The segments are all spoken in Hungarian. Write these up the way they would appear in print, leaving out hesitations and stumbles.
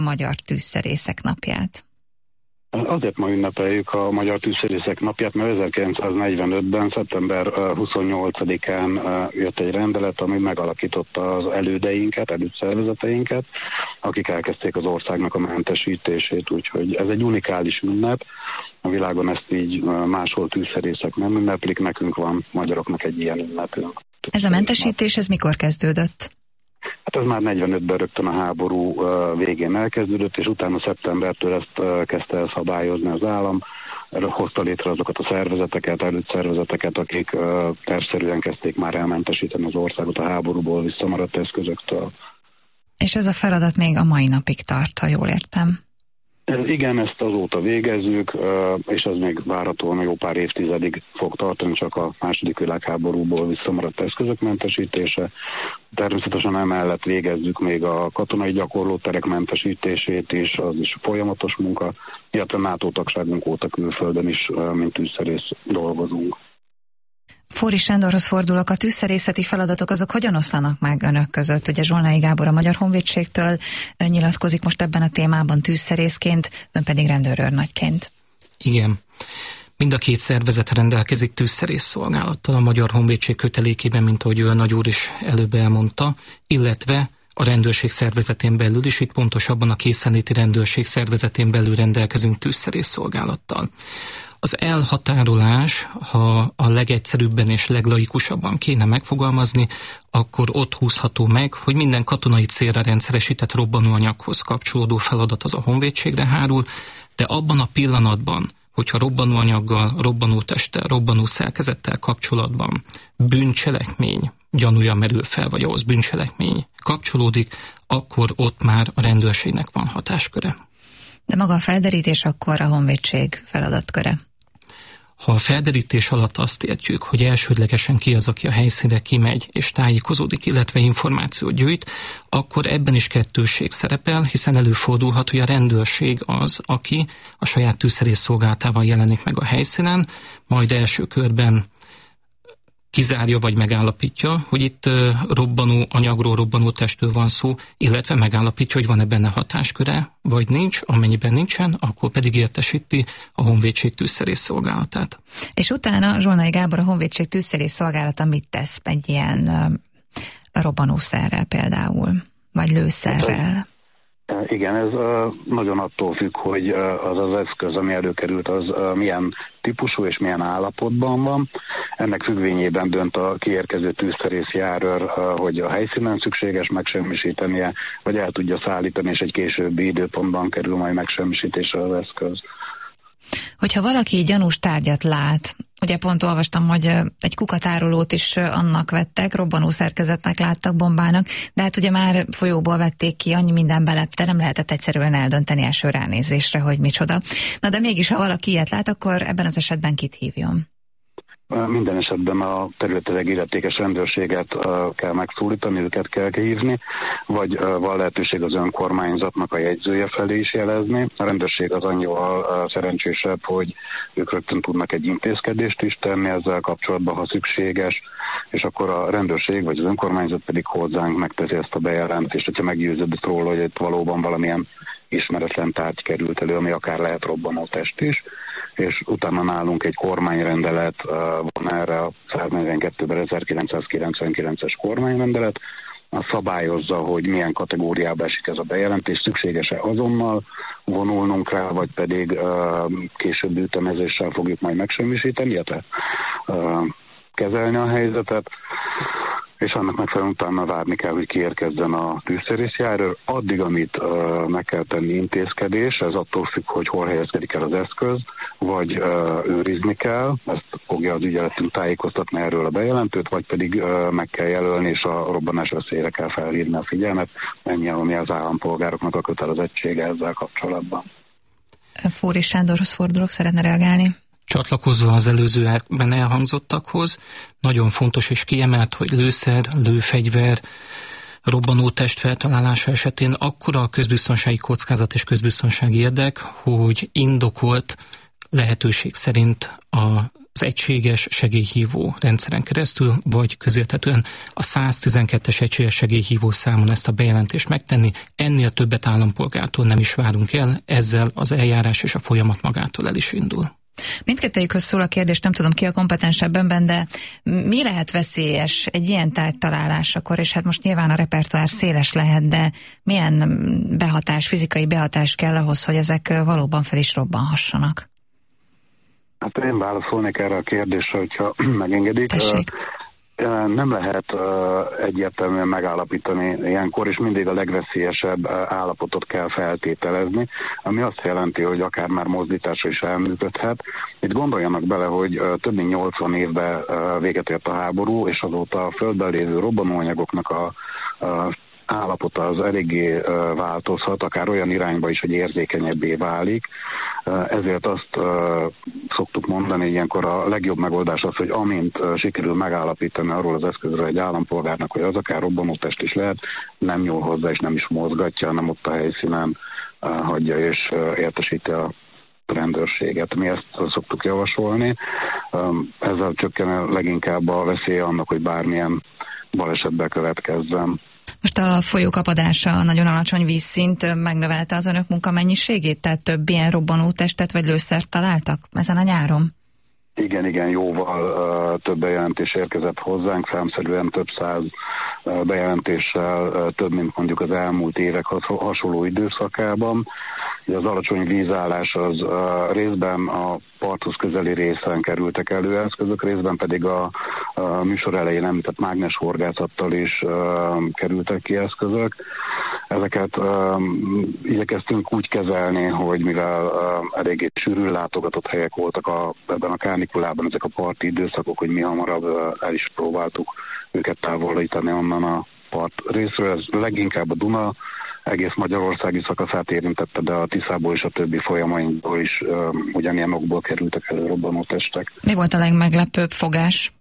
Magyar Tűzszerészek napját? Azért ma ünnepeljük a Magyar Tűzszerészek napját, mert 1945-ben, szeptember 28-án jött egy rendelet, ami megalakította az elődeinket, elődszervezeteinket, akik elkezdték az országnak a mentesítését, úgyhogy ez egy unikális ünnep. A világon ezt így máshol tűzszerészek nem ünneplik, nekünk van, magyaroknak egy ilyen ünnepünk. Ez a mentesítés, ez mikor kezdődött? Hát ez már 45-ben rögtön a háború végén elkezdődött, és utána szeptembertől ezt kezdte el szabályozni az állam. Hozta létre azokat a szervezeteket, előszervezeteket, akik tervszerűen kezdték már elmentesíteni az országot a háborúból visszamaradt eszközöktől. És ez a feladat még a mai napig tart, ha jól értem. Igen, ezt azóta végezzük, és ez még várhatóan jó pár évtizedig fog tartani, csak a második világháborúból visszamaradt eszközök mentesítése. Természetesen emellett végezzük még a katonai gyakorlóterek mentesítését is, az is folyamatos munka, illetve NATO tagságunk óta külföldön is, mint tűzszerész dolgozunk. Fóris Sándorhoz fordulok, a tűzszerészeti feladatok azok hogyan oszlanak meg önök között? Ugye Zsolnai Gábor a Magyar Honvédségtől nyilatkozik most ebben a témában tűzszerészként, ön pedig rendőrőrnagyként. Igen. Mind a két szervezet rendelkezik tűzszerész szolgálattal a Magyar Honvédség kötelékében, mint ahogy ő a nagy úr is előbb elmondta, illetve a rendőrség szervezetén belül is, itt pontosabban a készenléti rendőrség szervezetén belül rendelkezünk tűzszerész szolgálattal. Az elhatárolás, ha a legegyszerűbben és leglaikusabban kéne megfogalmazni, akkor ott húzható meg, hogy minden katonai célra rendszeresített robbanóanyaghoz kapcsolódó feladat az a honvédségre hárul, de abban a pillanatban, hogyha robbanóanyaggal, robbanótesttel, robbanószerkezettel kapcsolatban bűncselekmény gyanúja merül fel, vagy ahhoz bűncselekmény kapcsolódik, akkor ott már a rendőrségnek van hatásköre. De maga a felderítés akkor a honvédség feladatköre? Ha a felderítés alatt azt értjük, hogy elsődlegesen ki az, aki a helyszínre kimegy és tájékozódik, illetve információt gyűjt, akkor ebben is kettősség szerepel, hiszen előfordulhat, hogy a rendőrség az, aki a saját tűzszerész szolgálatával jelenik meg a helyszínen, majd első körben kizárja vagy megállapítja, hogy itt robbanó anyagról, robbanó testről van szó, illetve megállapítja, hogy van-e benne hatásköre, vagy nincs, amennyiben nincsen, akkor pedig értesíti a Honvédség tűzszerész szolgálatát. És utána Zsolnai Gábor a Honvédség tűzszerész szolgálata mit tesz egy ilyen robbanószerrel például, vagy lőszerrel? Igen, ez nagyon attól függ, hogy az az eszköz, ami előkerült, az milyen típusú és milyen állapotban van. Ennek függvényében dönt a kiérkező tűzszerész járőr, hogy a helyszínen szükséges megsemmisítenie, vagy el tudja szállítani, és egy későbbi időpontban kerül majd megsemmisítésre az eszköz. Hogyha valaki gyanús tárgyat lát, ugye pont olvastam, hogy egy kukatárolót is annak vettek, robbanó szerkezetnek láttak, bombának, de hát ugye már folyóból vették ki, annyi minden belepte, nem lehetett egyszerűen eldönteni első ránézésre, hogy micsoda. Na de mégis, ha valaki ilyet lát, akkor ebben az esetben kit hívjon? Minden esetben a területileg illetékes rendőrséget kell megszólítani, őket kell hívni, vagy van lehetőség az önkormányzatnak a jegyzője felé is jelezni. A rendőrség az annyival szerencsésebb, hogy ők rögtön tudnak egy intézkedést is tenni ezzel kapcsolatban, ha szükséges, és akkor a rendőrség vagy az önkormányzat pedig hozzánk megteszi ezt a bejelentést, hogyha meggyőződött róla, hogy itt valóban valamilyen ismeretlen tárgy került elő, ami akár lehet robbanótest is, és utána nálunk egy kormányrendelet van erre a 142-ben 1999-es kormányrendelet, az szabályozza, hogy milyen kategóriába esik ez a bejelentés, szükséges-e azonnal vonulnunk rá, vagy pedig később ütemezéssel fogjuk majd megsemmisíteni, illetve kezelni a helyzetet, és annak megfelelően utána várni kell, hogy kiérkezzen a tűzszerészjárőr. Addig, amit meg kell tenni intézkedés, ez attól függ, hogy hol helyezkedik el az eszköz, vagy őrizni kell, ezt fogja az ügyeletünk tájékoztatni erről a bejelentőt, vagy pedig meg kell jelölni, és a robbanás veszélyre kell felhívni a figyelmet, ennyi, ami az állampolgároknak a kötelezettsége ezzel kapcsolatban. Fóris Sándorhoz fordulok, szeretne reagálni? Csatlakozva az előzőekben elhangzottakhoz, nagyon fontos és kiemelt, hogy lőszer, lőfegyver, robbanótest feltalálása esetén akkora a közbiztonsági kockázat és közbiztonsági érdek, hogy indokolt lehetőség szerint a az egységes segélyhívó rendszeren keresztül, vagy közérthetően a 112-es egységes segélyhívó számon ezt a bejelentést megtenni. Ennél többet állampolgártól nem is várunk el, ezzel az eljárás és a folyamat magától el is indul. Mindkettőjükhöz szól a kérdés, nem tudom ki a kompetensebben, de mi lehet veszélyes egy ilyen tárgy találásakor, és hát most nyilván a repertoár széles lehet, de milyen behatás, fizikai behatás kell ahhoz, hogy ezek valóban fel is robbanhassanak? Hát én válaszolnék erre a kérdésre, hogyha megengedik. Tessék. Nem lehet egyértelműen megállapítani ilyenkor, és mindig a legveszélyesebb állapotot kell feltételezni, ami azt jelenti, hogy akár már mozdításra is elműködhet. Itt gondoljanak bele, hogy több mint 80 évben véget ért a háború, és azóta a földben lévő robbanóanyagoknak a állapota az eléggé változhat, akár olyan irányba is, hogy érzékenyebbé válik. Ezért azt szoktuk mondani, ilyenkor a legjobb megoldás az, hogy amint sikerül megállapítani arról az eszközről egy állampolgárnak, hogy az akár robbanótest is lehet, nem nyúl hozzá és nem is mozgatja, hanem ott a helyszínen hagyja és értesíti a rendőrséget. Mi ezt szoktuk javasolni. Ezzel csökken leginkább a veszélye annak, hogy bármilyen balesetbe következzen. Most a folyók apadása, a nagyon alacsony vízszint megnövelte az önök munkamennyiségét? Tehát több ilyen robbanótestet vagy lőszert találtak ezen a nyáron? Igen, jóval több bejelentés érkezett hozzánk, számszerűen több száz bejelentéssel, több, mint mondjuk az elmúlt évek hasonló időszakában. Az alacsony vízállás az részben a parthoz közeli részen kerültek elő eszközök, részben pedig a műsor elején említett mágneshorgászattal is kerültek ki eszközök. Ezeket igyekeztünk úgy kezelni, hogy mivel eléggé sűrűn látogatott helyek voltak ebben a kánikulában, ezek a parti időszakok, hogy mi hamarabb el is próbáltuk őket távolítani onnan a part részről. Ez leginkább a Duna egész magyarországi szakaszát érintette, de a Tiszából és a többi folyamainkból is ugyanilyen okból kerültek elő robbanótestek. Mi volt a legmeglepőbb fogás?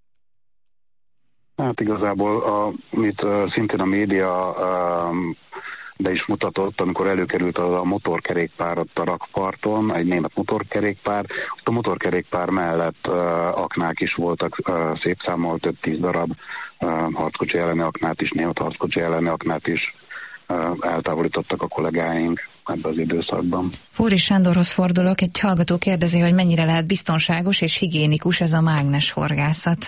Hát igazából, amit szintén a média de is mutatott, amikor előkerült a motorkerékpár ott a rakparton, egy német motorkerékpár. Ott a motorkerékpár mellett aknák is voltak, szép számmal több 10 darab harckocsi elleni aknát is, német harckocsi elleni aknát is eltávolítottak a kollégáink ebben az időszakban. Fóris Sándorhoz fordulok, egy hallgató kérdezi, hogy mennyire lehet biztonságos és higiénikus ez a mágneshorgászat.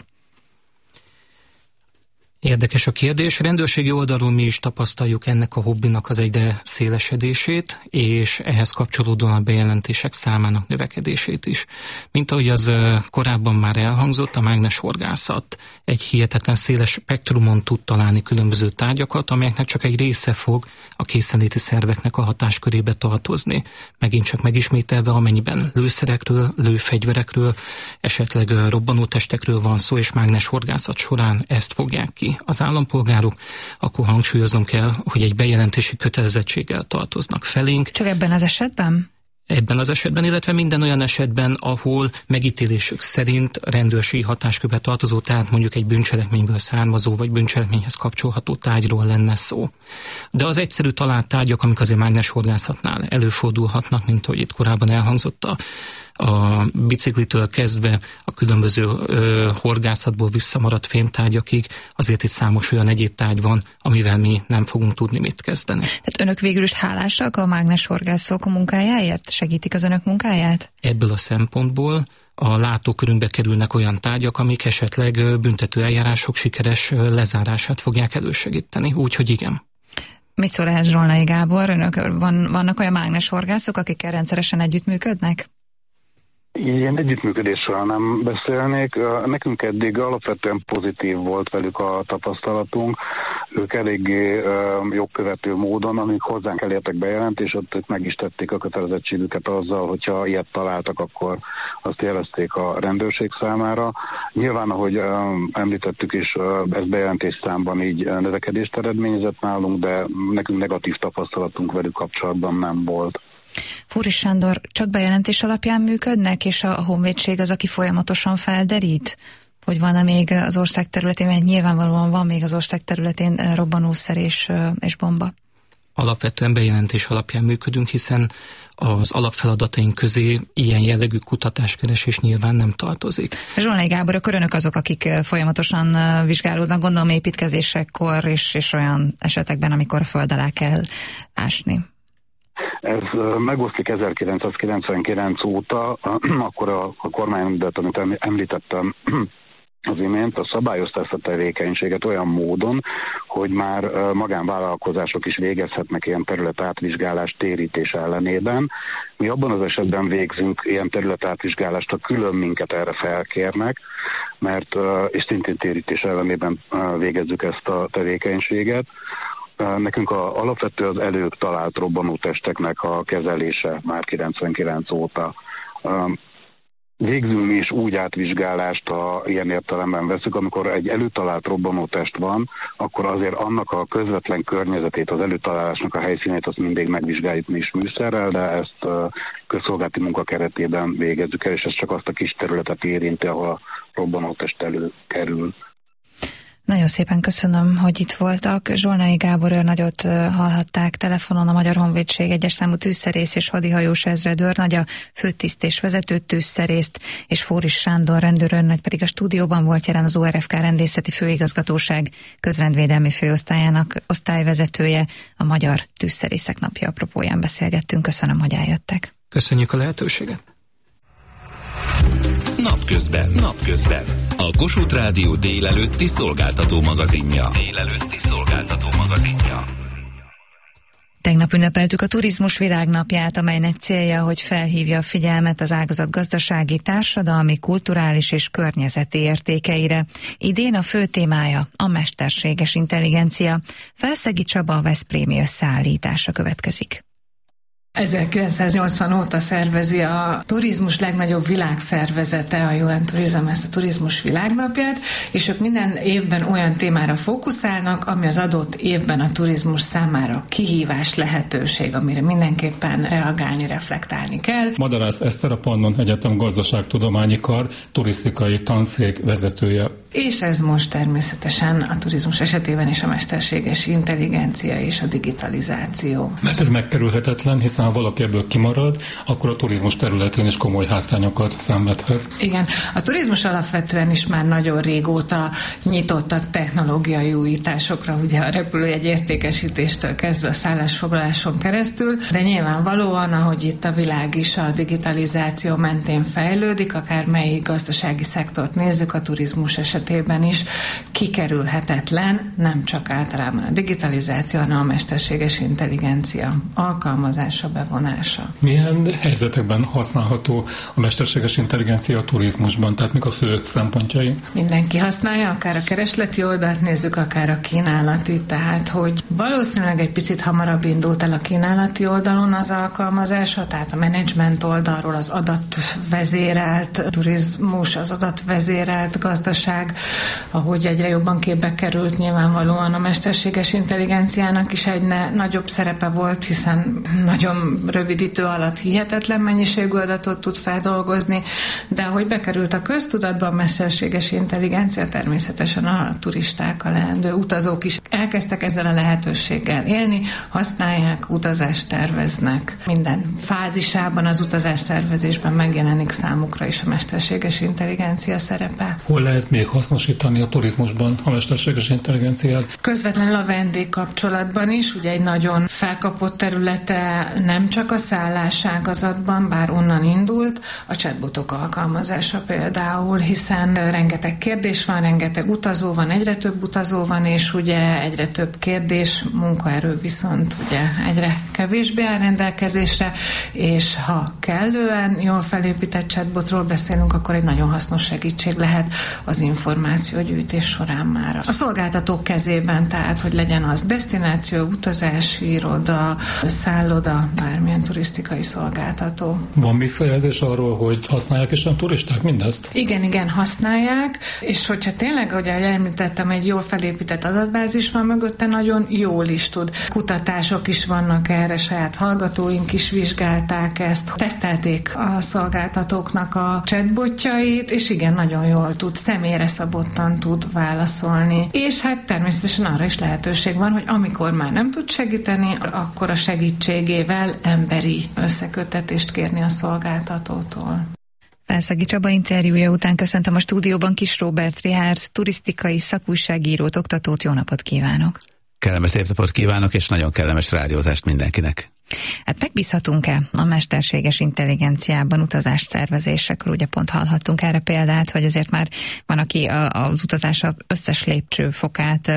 Érdekes a kérdés. Rendőrségi oldalról mi is tapasztaljuk ennek a hobbinak az egyre szélesedését, és ehhez kapcsolódóan a bejelentések számának növekedését is. Mint ahogy az korábban már elhangzott, a mágneshorgászat egy hihetetlen széles spektrumon tud találni különböző tárgyakat, amelyeknek csak egy része fog a készenléti szerveknek a hatáskörébe tartozni. Megint csak megismételve, amennyiben lőszerekről, lőfegyverekről, esetleg robbanótestekről van szó, és mágneshorgászat során ezt fogják ki az állampolgárok, akkor hangsúlyoznom kell, hogy egy bejelentési kötelezettséggel tartoznak felénk. Csak ebben az esetben? Ebben az esetben, illetve minden olyan esetben, ahol megítélésük szerint rendőrségi hatáskörbe tartozó, tehát mondjuk egy bűncselekményből származó, vagy bűncselekményhez kapcsolható tárgyról lenne szó. De az egyszerű talált tárgyak, amik azért mágneshorgászatnál előfordulhatnak, mint hogy itt korábban elhangzott a biciklitől kezdve a különböző horgászatból visszamaradt fémtárgyakig, azért itt számos olyan egyéb tárgy van, amivel mi nem fogunk tudni mit kezdeni. Tehát önök végül is hálásak a mágneshorgászok a munkájáért? Segítik az önök munkáját? Ebből a szempontból a látókörünkbe kerülnek olyan tárgyak, amik esetleg büntető eljárások sikeres lezárását fogják elősegíteni, úgyhogy igen. Mit szól ehhez Zsolnai Gábor? Önök vannak olyan mágneshorgászok, akikkel rendszeresen együttműködnek? Ilyen együttműködésről nem beszélnék. Nekünk eddig alapvetően pozitív volt velük a tapasztalatunk. Ők eléggé jogkövető módon, amíg hozzánk elértek bejelentést, ott ők meg is tették a kötelezettségüket azzal, hogyha ilyet találtak, akkor azt jelezték a rendőrség számára. Nyilván, ahogy említettük is, ez bejelentés számban így növekedést eredményezett nálunk, de nekünk negatív tapasztalatunk velük kapcsolatban nem volt. Fóris Sándor, csak bejelentés alapján működnek, és a honvédség az, aki folyamatosan felderít? Hogy van-e még az ország területén, mert nyilvánvalóan van még az ország területén robbanószer és bomba? alapvetően bejelentés alapján működünk, hiszen az alapfeladataink közé ilyen jellegű kutatáskeresés nyilván nem tartozik. Zsolnai Gábor, akkor önök azok, akik folyamatosan vizsgálódnak, gondolom építkezésekkor és olyan esetekben, amikor föld alá kell ásni. Ez megoszlik 1999 óta, akkor a kormányrendelet, amit említettem az imént, a szabályozta ezt a tevékenységet olyan módon, hogy már magánvállalkozások is végezhetnek ilyen területátvizsgálást térítés ellenében. Mi abban az esetben végzünk ilyen területátvizsgálást, ha külön minket erre felkérnek, mert és szintén térítés ellenében végezzük ezt a tevékenységet. Nekünk alapvető az előbb talált robbanótesteknek a kezelése már 99 óta. Végzünk mi is úgy átvizsgálást, ha ilyen értelemben veszük, amikor egy előtalált robbanótest van, akkor azért annak a közvetlen környezetét, az előtalálásnak a helyszínét azt mindig megvizsgáljuk mi is műszerrel, de ezt közszolgálati munka keretében végezzük el, és ez csak azt a kis területet érinti, ahol a robbanótest előkerül. Nagyon szépen köszönöm, hogy itt voltak. Zsolnai Gábor őrnagyot hallhatták telefonon, a Magyar Honvédség 1-es számú tűzszerész és hadihajós ezredőrnagya, főtiszt és vezető tűzszerészt, és Fóris Sándor rendőrőrnagy pedig a stúdióban volt jelen, az ORFK rendészeti főigazgatóság közrendvédelmi főosztályának osztályvezetője. A Magyar Tűzszerészek Napja apropóján beszélgettünk. Köszönöm, hogy eljöttek. Köszönjük a lehetőséget. Napközben. A Kossuth Rádió délelőtti szolgáltató magazinja. Tegnap ünnepeltük a Turizmus Világnapját, amelynek célja, hogy felhívja a figyelmet az ágazat gazdasági, társadalmi, kulturális és környezeti értékeire. Idén a fő témája a mesterséges intelligencia. Felszegi Csaba, a veszprémi összeállítása következik. 1980 óta szervezi a turizmus legnagyobb világszervezete, a UN Tourism, ezt a Turizmus Világnapját, és ők minden évben olyan témára fókuszálnak, ami az adott évben a turizmus számára kihívás, lehetőség, amire mindenképpen reagálni, reflektálni kell. Madarász Eszter, a Pannon Egyetem Gazdaságtudományi Kar turisztikai tanszék vezetője. És ez most természetesen a turizmus esetében is a mesterséges intelligencia és a digitalizáció. Mert ez megkerülhetetlen, hiszen ha valaki ebből kimarad, akkor a turizmus területén is komoly hátrányokat szenvedhet. Igen, a turizmus alapvetően is már nagyon régóta nyitott a technológiai újításokra, ugye a repülőjegy értékesítéstől kezdve a szállásfoglaláson keresztül, de nyilvánvalóan, ahogy itt a világ is a digitalizáció mentén fejlődik, akár melyik gazdasági szektort nézzük, a turizmus esetében is kikerülhetetlen, nem csak általában a digitalizáció, hanem a mesterséges intelligencia alkalmazása, bevonása. Milyen helyzetekben használható a mesterséges intelligencia a turizmusban? Tehát mik a fő szempontjai? Mindenki használja, akár a keresleti oldalt nézzük, akár a kínálati, tehát hogy valószínűleg egy picit hamarabb indult el a kínálati oldalon az alkalmazása, tehát a menedzsment oldalról az adatvezérelt turizmus, az adatvezérelt gazdaság, ahogy egyre jobban képbe került, nyilvánvalóan a mesterséges intelligenciának is egy nagyobb szerepe volt, hiszen nagyon rövid idő alatt hihetetlen mennyiségű adatot tud feldolgozni, de ahogy bekerült a köztudatba a mesterséges intelligencia, természetesen a turisták, a leendő utazók is elkezdtek ezzel a lehetőséggel élni, használják, utazást terveznek. Minden fázisában az utazás szervezésben megjelenik számukra is a mesterséges intelligencia szerepe. Hol lehet még hasznosítani a turizmusban a mesterséges intelligenciát? Közvetlenül a vendégkapcsolatban is, ugye egy nagyon felkapott területe nem csak a szálláságazatban, bár onnan indult, a chatbotok alkalmazása például, hiszen rengeteg kérdés van, rengeteg utazó van, egyre több utazó van, és ugye egyre több kérdés, munkaerő viszont ugye egyre kevésbé áll rendelkezésre, és ha kellően jól felépített chatbotról beszélünk, akkor egy nagyon hasznos segítség lehet az információgyűjtés során már. A szolgáltatók kezében, tehát hogy legyen az desztináció, utazási iroda, szálloda, bármilyen turisztikai szolgáltató. Van visszajelzés arról, hogy használják is a turisták mindezt? Igen, használják, és hogyha tényleg, ahogy említettem, egy jól felépített adatbázis van mögötte, nagyon jól is tud. Kutatások is vannak erre, saját hallgatóink is vizsgálták ezt, tesztelték a szolgáltatóknak a chatbotjait, és igen, nagyon jól tud, személyre szabottan tud válaszolni. És hát természetesen arra is lehetőség van, hogy amikor már nem tud segíteni, akkor a segítségével emberi összeköttetést kérni a szolgáltatótól. Felszegi Csaba interjúja után köszöntöm a stúdióban Kis Róbert Richárd, turisztikai szakújságírót, oktatót. Jó napot kívánok! Kellemes szép napot kívánok, és nagyon kellemes rádiózást mindenkinek! Hát megbízhatunk-e a mesterséges intelligenciában utazás szervezésekor? Ugye pont hallhattunk erre példát, hogy azért már van, aki az utazása összes lépcsőfokát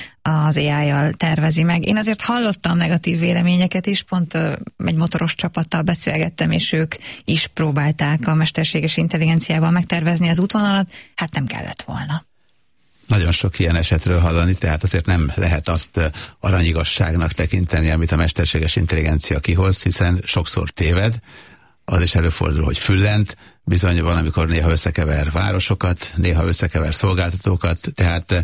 az AI-jal tervezi meg. Én azért hallottam negatív véleményeket is, pont egy motoros csapattal beszélgettem, és ők is próbálták a mesterséges intelligenciával megtervezni az útvonalat, hát nem kellett volna. Nagyon sok ilyen esetről hallani, tehát azért nem lehet azt aranyigasságnak tekinteni, amit a mesterséges intelligencia kihoz, hiszen sokszor téved, az is előfordul, hogy füllent, bizony van, amikor néha összekever városokat, néha összekever szolgáltatókat, tehát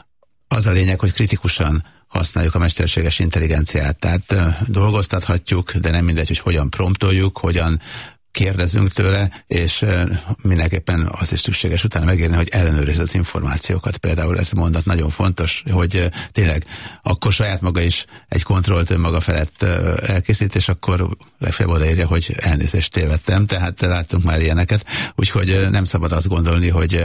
az a lényeg, hogy kritikusan használjuk a mesterséges intelligenciát, tehát dolgoztathatjuk, de nem mindegy, hogy hogyan promptoljuk, hogyan kérdezünk tőle, és mindenképpen az is szükséges utána megérni, hogy ellenőriz az információkat. Például ez a mondat nagyon fontos, hogy tényleg akkor saját maga is egy kontrollt önmaga felett elkészít, és akkor legfeljebb odaírja, hogy elnézést, tévedtem, tehát láttunk már ilyeneket, úgyhogy nem szabad azt gondolni, hogy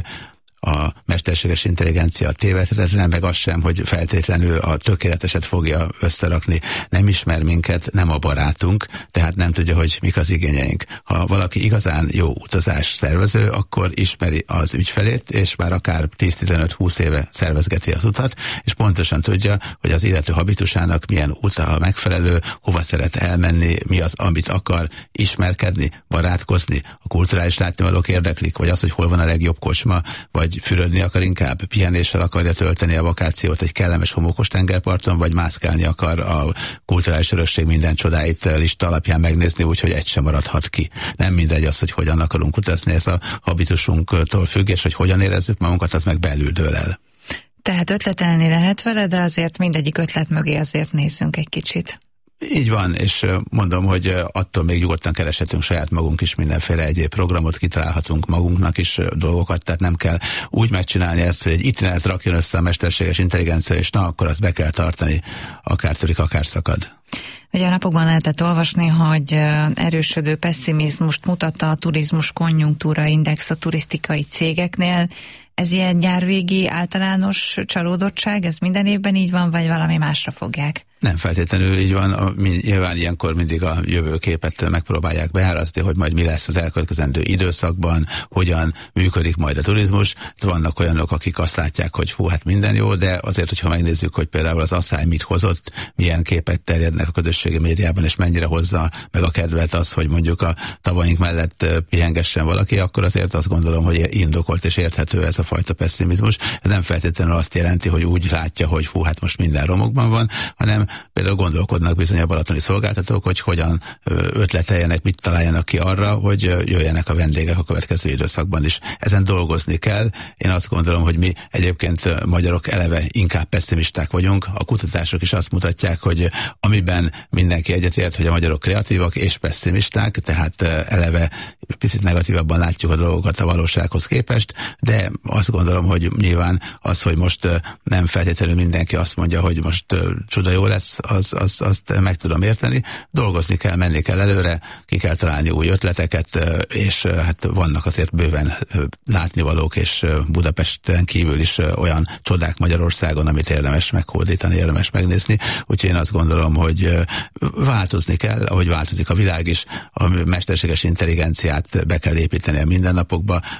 a mesterséges intelligencia tévedhetetlen, meg az sem, hogy feltétlenül a tökéleteset fogja összerakni. Nem ismer minket, nem a barátunk, tehát nem tudja, hogy mik az igényeink. Ha valaki igazán jó utazás szervező, akkor ismeri az ügyfelét, és már akár 10-15-20 éve szervezgeti az utat, és pontosan tudja, hogy az illető habitusának milyen út a megfelelő, hova szeret elmenni, mi az, amit akar, ismerkedni, barátkozni, a kulturális látnivalók érdeklik, vagy az, hogy hol van a legjobb kocsma, vagy fürödni akar inkább, pihenéssel akarja tölteni a vakációt egy kellemes homokos tengerparton, vagy mászkálni akar a kulturális örökség minden csodáit lista alapján megnézni, úgyhogy egy sem maradhat ki. Nem mindegy az, hogy hogyan akarunk utazni, ez a habitusunktól függ, és hogy hogyan érezzük magunkat, az meg belül dől el. Tehát ötletelni lehet vele, de azért mindegyik ötlet mögé azért nézzünk egy kicsit. Így van, és mondom, hogy attól még nyugodtan kereshetünk saját magunk is mindenféle egyéb programot, kitalálhatunk magunknak is dolgokat, tehát nem kell úgy megcsinálni ezt, hogy egy itinert rakjon össze a mesterséges intelligencia, és na, akkor azt be kell tartani, akár törik, akár szakad. Ugye a napokban lehetett olvasni, hogy erősödő pesszimizmust mutatta a turizmus konjunktúra index a turisztikai cégeknél. Ez ilyen nyárvégi általános csalódottság, ez minden évben így van, vagy valami másra fogják? Nem feltétlenül így van, nyilván ilyenkor mindig a jövőképet megpróbálják beárazni, hogy majd mi lesz az elkövetkezendő időszakban, hogyan működik majd a turizmus. Vannak olyanok, akik azt látják, hogy hát minden jó, de azért, hogyha megnézzük, hogy például az asszály mit hozott, milyen képek terjednek a közösségi médiában, és mennyire hozza meg a kedvet az, hogy mondjuk a tavaink mellett pihengessen valaki, akkor azért azt gondolom, hogy indokolt és érthető ez a fajta pesszimizmus. Ez nem feltétlenül azt jelenti, hogy úgy látja, hogy hát most minden romokban van, hanem például gondolkodnak bizony a balatoni szolgáltatók, hogy hogyan ötleteljenek, mit találjanak ki arra, hogy jöjjenek a vendégek a következő időszakban is. Ezen dolgozni kell. Én azt gondolom, hogy mi egyébként magyarok eleve inkább pessimisták vagyunk. A kutatások is azt mutatják, hogy amiben mindenki egyetért, hogy a magyarok kreatívak és pessimisták, tehát eleve picit negatívabban látjuk a dolgokat a valósághoz képest, de azt gondolom, hogy nyilván az, hogy most nem feltétlenül mindenki azt mondja, hogy most csuda jó lesz, azt meg tudom érteni. Dolgozni kell, menni kell előre, ki kell találni új ötleteket, és hát vannak azért bőven látnivalók, és Budapesten kívül is olyan csodák Magyarországon, amit érdemes meghódítani, érdemes megnézni. Úgyhogy én azt gondolom, hogy változni kell, ahogy változik a világ is, a mesterséges intelligenciát be kell építeni a mindennapokba,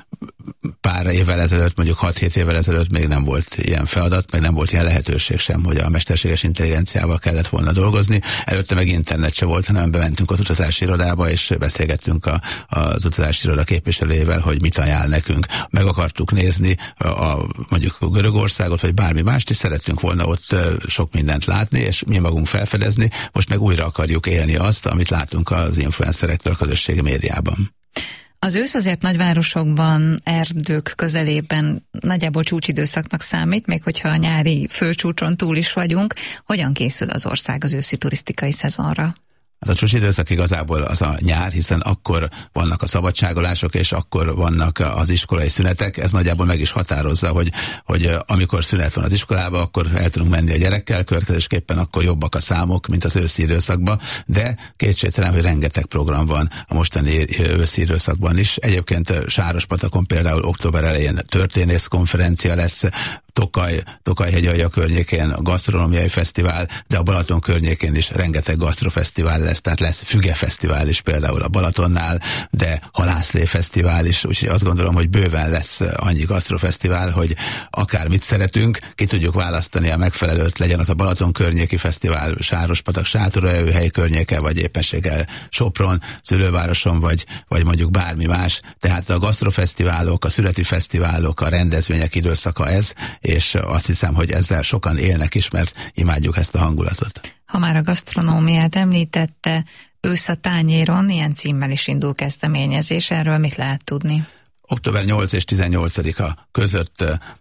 pár évvel ezelőtt, mondjuk 6-7 évvel ezelőtt még nem volt ilyen feladat, meg nem volt ilyen lehetőség sem, hogy a mesterséges intelligenciával kellett volna dolgozni. Előtte meg internet se volt, hanem bementünk az utazási irodába, és beszélgettünk az utazási iroda képviselőjével, hogy mit ajánl nekünk. Meg akartuk nézni mondjuk Görögországot, vagy bármi mást, és szerettünk volna ott sok mindent látni, és mi magunk felfedezni. Most meg újra akarjuk élni azt, amit látunk az influencerektől a közösségi médiában. Az ősz azért nagyvárosokban, erdők közelében nagyjából csúcsidőszaknak számít, még hogyha a nyári főcsúcson túl is vagyunk. Hogyan készül az ország az őszi turisztikai szezonra? Hát a csúcsidőszak igazából az a nyár, hiszen akkor vannak a szabadságolások, és akkor vannak az iskolai szünetek. Ez nagyjából meg is határozza, hogy amikor szünet van az iskolában, akkor el tudunk menni a gyerekkel, következésképpen akkor jobbak a számok, mint az őszi időszakban, de kétségtelen, hogy rengeteg program van a mostani őszi időszakban is. Egyébként Sárospatakon például október elején történészkonferencia lesz, Tokaj-hegyalja környékén a gasztronómiai fesztivál, de a Balaton környékén is rengeteg gasztrofesztivál lesz, tehát lesz fügefesztivál is például a Balatonnál, de halászlé fesztivál is, úgyhogy azt gondolom, hogy bőven lesz annyi gasztrofesztivál, hogy akármit szeretünk, ki tudjuk választani a megfelelőt, legyen az a Balaton környéki fesztivál, Sárospatak, Sátoraljaújhely környéke, vagy éppenséggel Sopron, szülővároson, vagy mondjuk bármi más. Tehát a gasztrofesztiválok, a születi fesztiválok, a rendezvények időszaka ez, és azt hiszem, hogy ezzel sokan élnek is, mert imádjuk ezt a hangulatot. Ha már a gasztronómiát említette, ősz a tányéron, ilyen címmel is indul kezdeményezés, erről mit lehet tudni? Október 8 és 18-a között,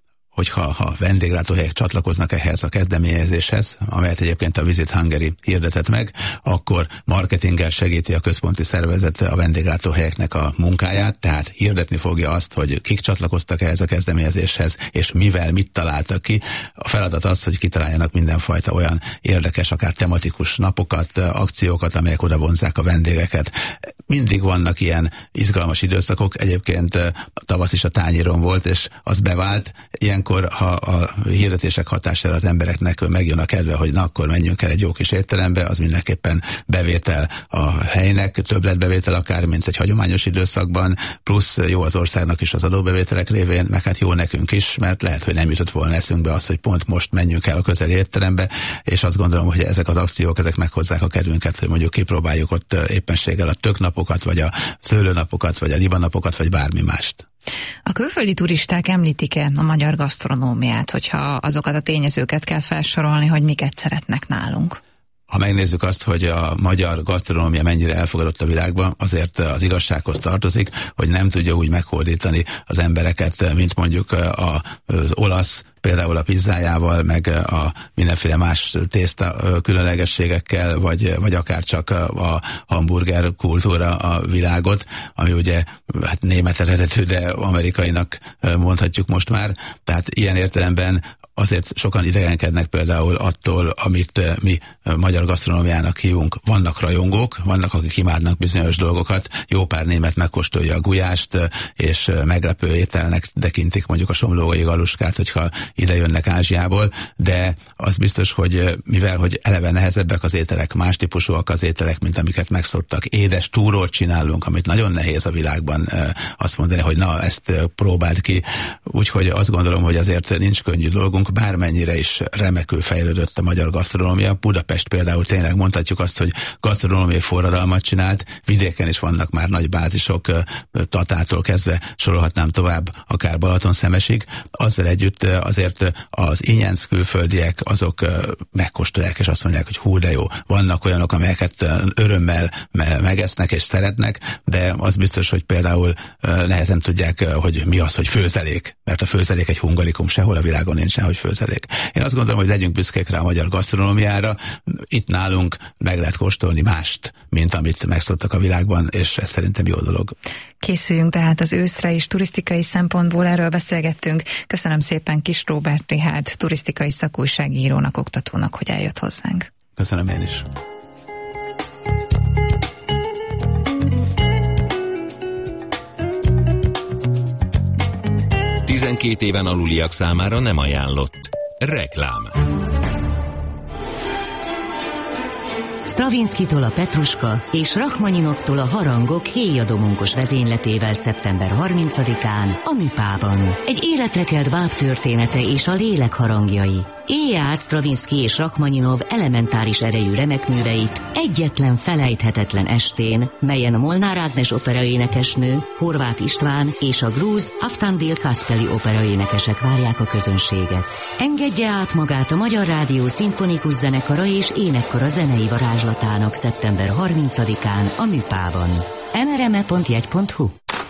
hogyha vendéglátóhelyek csatlakoznak ehhez a kezdeményezéshez, amelyet egyébként a Visit Hungary hirdetett meg, akkor marketinggel segíti a központi szervezet a vendéglátóhelyeknek a munkáját, tehát hirdetni fogja azt, hogy kik csatlakoztak ehhez a kezdeményezéshez, és mivel mit találtak ki. A feladat az, hogy kitaláljanak mindenfajta olyan érdekes, akár tematikus napokat, akciókat, amelyek oda vonzzák a vendégeket. Mindig vannak ilyen izgalmas időszakok, egyébként tavasz is a tányéron volt, és az bevált. Ilyenkor, ha a hirdetések hatására az embereknek megjön a kedve, hogy na, akkor menjünk el egy jó kis étterembe, az mindenképpen bevétel a helynek, többletbevétel akár, mint egy hagyományos időszakban, plusz jó az országnak is az adóbevételek révén, meg hát jó nekünk is, mert lehet, hogy nem jutott volna eszünkbe az, hogy pont most menjünk el a közeli étterembe, és azt gondolom, hogy ezek az akciók, ezek meghozzák a kedvünket, hogy mondjuk kipróbáljuk ott éppenséggel a töknapokat, vagy a szőlőnapokat, vagy a libanapokat, vagy bármi mást. A külföldi turisták említik-e a magyar gasztronómiát, hogyha azokat a tényezőket kell felsorolni, hogy miket szeretnek nálunk? Ha megnézzük azt, hogy a magyar gasztronómia mennyire elfogadott a világban, azért az igazsághoz tartozik, hogy nem tudja úgy meghódítani az embereket, mint mondjuk az olasz, például a pizzájával, meg a mindenféle más tészta különlegességekkel, vagy akár csak a hamburger kultúra a világot, ami ugye hát német eredetű, de amerikainak mondhatjuk most már. Tehát ilyen értelemben azért sokan idegenkednek például attól, amit mi magyar gasztronómiának hívunk. Vannak rajongók, vannak, akik imádnak bizonyos dolgokat. Jó pár német megkóstolja a gulyást, és meglepő ételnek tekintik mondjuk a somlói galuskát, hogyha ide jönnek Ázsiából, de az biztos, hogy mivel hogy eleve nehezebbek az ételek, más típusúak az ételek, mint amiket megszoktak. Édes túrót csinálunk, amit nagyon nehéz a világban azt mondani, hogy na, ezt próbáld ki. Úgyhogy azt gondolom, hogy azért nincs könnyű dolgunk, bármennyire is remekül fejlődött a magyar gasztronómia. Budapest például tényleg mondhatjuk azt, hogy gasztronómiai forradalmat csinált, vidéken is vannak már nagy bázisok, Tatától kezdve sorolhatnám tovább, akár Balatonszemesig. Azzal együtt azért az ingyenc külföldiek, azok megkóstolják, és azt mondják, hogy hú, de jó. Vannak olyanok, amelyeket örömmel megesznek és szeretnek, de az biztos, hogy például nehezen tudják, hogy mi az, hogy főzelék, mert a főzelék egy hungarikum, sehol a világon nincsen, hogy főzelék. Én azt gondolom, hogy legyünk büszkék rá a magyar gasztronómiára. Itt nálunk meg lehet kóstolni mást, mint amit megszoktak a világban, és ez szerintem jó dolog. Készüljünk tehát az őszre is, turisztikai szempontból erről beszélgettünk. Köszönöm szépen Kiss Róbert Richárd, turisztikai szakújságírónak, oktatónak, hogy eljött hozzánk. Köszönöm én is. Tizenkét éven aluliak számára nem ajánlott. Reklám. Stravinskitól a Petruska és Rachmaninovtól a Harangok héjadomunkos vezényletével szeptember 30-án a Műpában. Egy életre kelt báb története és a lélek harangjai. Éje át Stravinsky és Rachmaninov elementáris erejű remekműveit egyetlen felejthetetlen estén, melyen a Molnár Ágnes operaénekesnő, Horváth István és a grúz Aftandil Kaspeli operaénekesek várják a közönséget. Engedje át magát a Magyar Rádió szimfonikus zenekara és énekkara zenei varázslatának szeptember 30-án a Műpában. mrme.jegy.hu.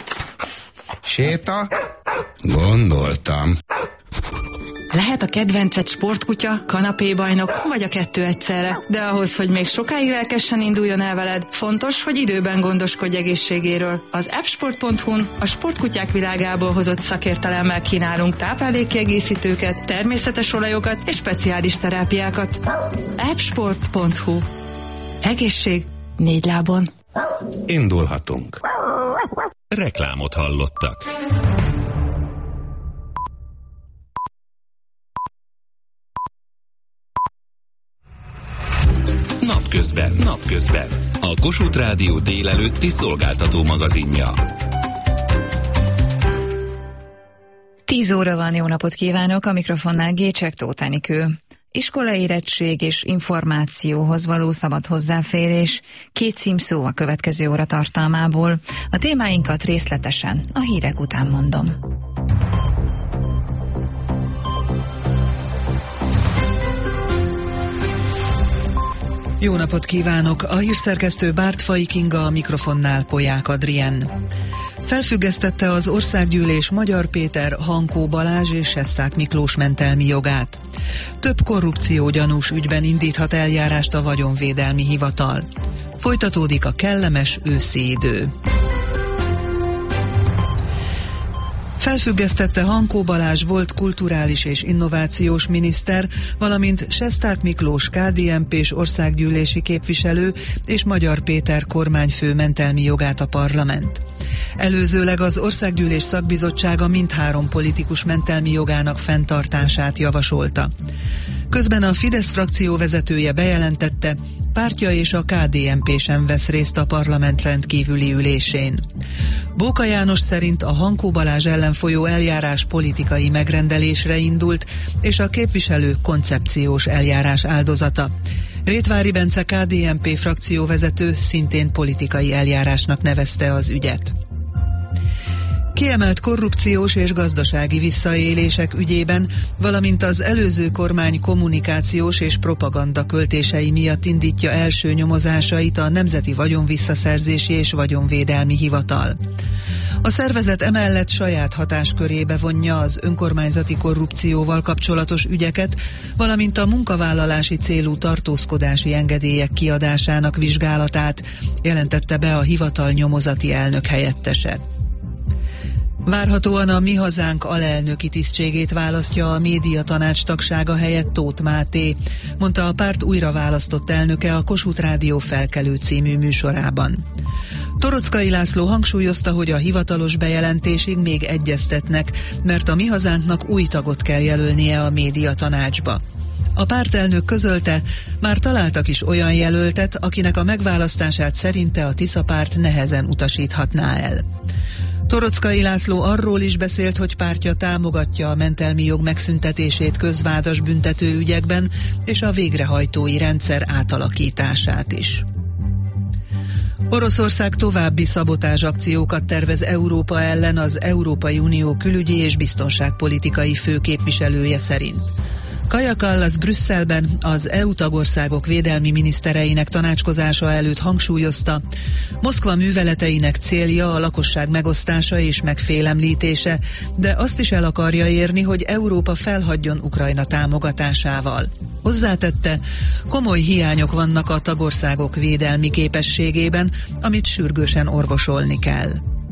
Séta? Gondoltam. Lehet a kedvenced sportkutya, kanapébajnok, vagy a kettő egyszerre. De ahhoz, hogy még sokáig lelkesen induljon el veled, fontos, hogy időben gondoskodj egészségéről. Az appsport.hu-n a sportkutyák világából hozott szakértelemmel kínálunk táplálékkiegészítőket, természetes olajokat és speciális terápiákat. appsport.hu. Egészség 4 lábon. Indulhatunk. Reklámot hallottak. Napközben. A Kossuth Rádió délelőtti szolgáltató magazinja. 10 óra van, jó napot kívánok, a mikrofonnál Gécsek Tóth Enikő. Iskolaérettség és információhoz való szabad hozzáférés, 2 címszó a következő óra tartalmából. A témáinkat részletesen a hírek után mondom. Jó napot kívánok! A hírszerkesztő Bártfai Kinga, a mikrofonnál Polyák Adrien. Felfüggesztette az Országgyűlés Magyar Péter, Hankó Balázs és Sesták Miklós mentelmi jogát. Több korrupciógyanús ügyben indíthat eljárást a Vagyonvédelmi Hivatal. Folytatódik a kellemes őszi idő. Felfüggesztette Hankó Balázs volt kulturális és innovációs miniszter, valamint Sesták Miklós KDNP-s országgyűlési képviselő és Magyar Péter kormányfő mentelmi jogát a parlament. Előzőleg az Országgyűlés szakbizottsága mindhárom politikus mentelmi jogának fenntartását javasolta. Közben a Fidesz frakció vezetője bejelentette, pártja és a KDNP sem vesz részt a parlament rendkívüli ülésén. Bóka János szerint a Hankó Balázs ellen folyó eljárás politikai megrendelésre indult, és a képviselő koncepciós eljárás áldozata. Rétvári Bence KDNP frakcióvezető szintén politikai eljárásnak nevezte az ügyet. Kiemelt korrupciós és gazdasági visszaélések ügyében, valamint az előző kormány kommunikációs és propaganda költései miatt indítja első nyomozásait a Nemzeti Vagyonvisszaszerzési és Vagyonvédelmi Hivatal. A szervezet emellett saját hatáskörébe vonja az önkormányzati korrupcióval kapcsolatos ügyeket, valamint a munkavállalási célú tartózkodási engedélyek kiadásának vizsgálatát, jelentette be a hivatal nyomozati elnök helyettese. Várhatóan a Mi Hazánk alelnöki tisztségét választja a médiatanács tagsága helyett Tóth Máté, mondta a párt újra választott elnöke a Kossuth Rádió Felkelő című műsorában. Toroczkai László hangsúlyozta, hogy a hivatalos bejelentésig még egyeztetnek, mert a Mi Hazánknak új tagot kell jelölnie a médiatanácsba. A pártelnök közölte, már találtak is olyan jelöltet, akinek a megválasztását szerinte a Tisza párt nehezen utasíthatná el. Toroczkai László arról is beszélt, hogy pártja támogatja a mentelmi jog megszüntetését közvádas büntetőügyekben és a végrehajtói rendszer átalakítását is. Oroszország további szabotázsakciókat tervez Európa ellen az Európai Unió külügyi és biztonságpolitikai főképviselője szerint. Kaja Kallas Brüsszelben az EU tagországok védelmi minisztereinek tanácskozása előtt hangsúlyozta, Moszkva műveleteinek célja a lakosság megosztása és megfélemlítése, de azt is el akarja érni, hogy Európa felhagyjon Ukrajna támogatásával. Hozzátette, komoly hiányok vannak a tagországok védelmi képességében, amit sürgősen orvosolni kell.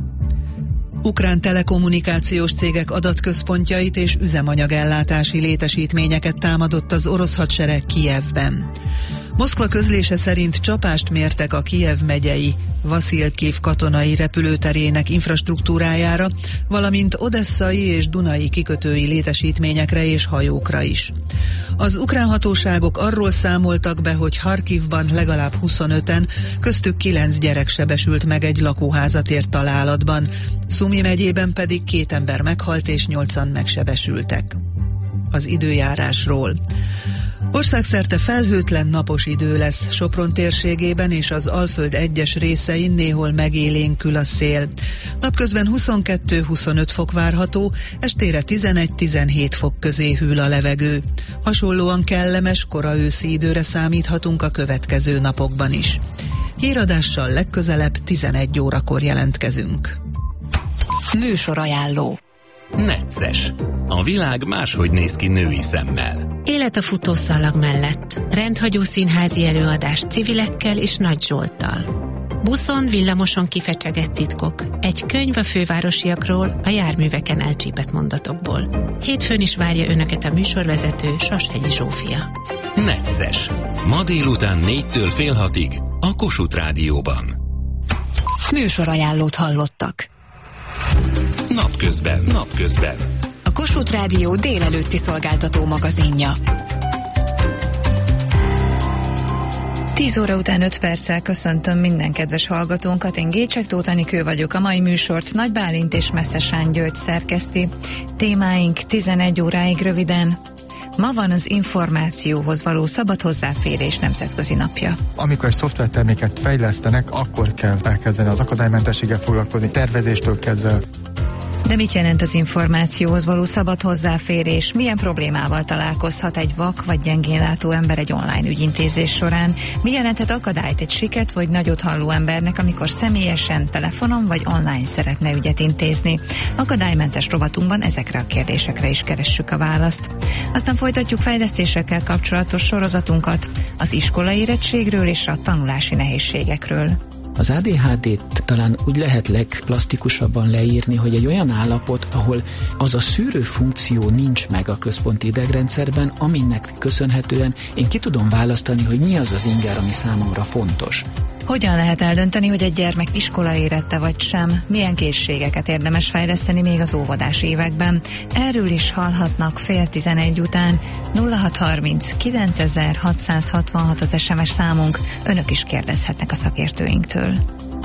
Ukrán telekommunikációs cégek adatközpontjait és üzemanyagellátási létesítményeket támadott az orosz hadsereg Kijevben. Moszkva közlése szerint csapást mértek a Kijev megyei Vaszilkiv katonai repülőterének infrastruktúrájára, valamint odesszai és dunai kikötői létesítményekre és hajókra is. Az ukrán hatóságok arról számoltak be, hogy Harkivban legalább 25-en, köztük 9 gyerek sebesült meg egy lakóházat ért találatban. Szumi megyében pedig 2 ember meghalt és 8-an megsebesültek. Az időjárásról. Országszerte felhőtlen napos idő lesz, Sopron térségében és az Alföld egyes részein néhol megélénkül a szél. Napközben 22-25 fok várható, estére 11-17 fok közé hűl a levegő. Hasonlóan kellemes, kora őszi időre számíthatunk a következő napokban is. Híradással legközelebb 11 órakor jelentkezünk. Műsorajánló. Necces. A világ máshogy néz ki női szemmel. Élet a futószalag mellett. Rendhagyó színházi előadás civilekkel és Nagy Zsolttal. Buszon, villamoson kifecsegett titkok. Egy könyv a fővárosiakról, a járműveken elcsípett mondatokból. Hétfőn is várja önöket a műsorvezető Sashegyi Zsófia. Necces. Ma délután 4-től fél 6-ig a Kossuth Rádióban. Műsorajánlót hallottak. Napközben. A Kossuth Rádió délelőtti szolgáltató magazinja. 10 óra után 5 perccel köszöntöm minden kedves hallgatónkat, én Gécsek Tóth Anikő vagyok. A mai műsort Nagy Bálint és Messzesán György szerkeszti. Témáink 11 óráig röviden. Ma van az információhoz való szabad hozzáférés nemzetközi napja. Amikor egy szoftverterméket fejlesztenek, akkor kell elkezdeni az akadálymentességgel foglalkozni, tervezéstől kezdve. De mit jelent az információhoz való szabad hozzáférés? Milyen problémával találkozhat egy vak vagy gyengénlátó ember egy online ügyintézés során? Mi jelenthet akadályt egy siket vagy nagyot halló embernek, amikor személyesen, telefonon vagy online szeretne ügyet intézni? Akadálymentes rovatunkban ezekre a kérdésekre is keressük a választ. Aztán folytatjuk fejlesztésekkel kapcsolatos sorozatunkat az iskolaérettségről és a tanulási nehézségekről. Az ADHD-t talán úgy lehet legplastikusabban leírni, hogy egy olyan állapot, ahol az a szűrő funkció nincs meg a központi idegrendszerben, aminek köszönhetően én ki tudom választani, hogy mi az az inger, ami számomra fontos. Hogyan lehet eldönteni, hogy egy gyermek iskolaérette vagy sem? Milyen készségeket érdemes fejleszteni még az óvodás években? Erről is hallhatnak 10:30 után. 0630 9666 az SMS számunk. Önök is kérdezhetnek a szakértőinktől.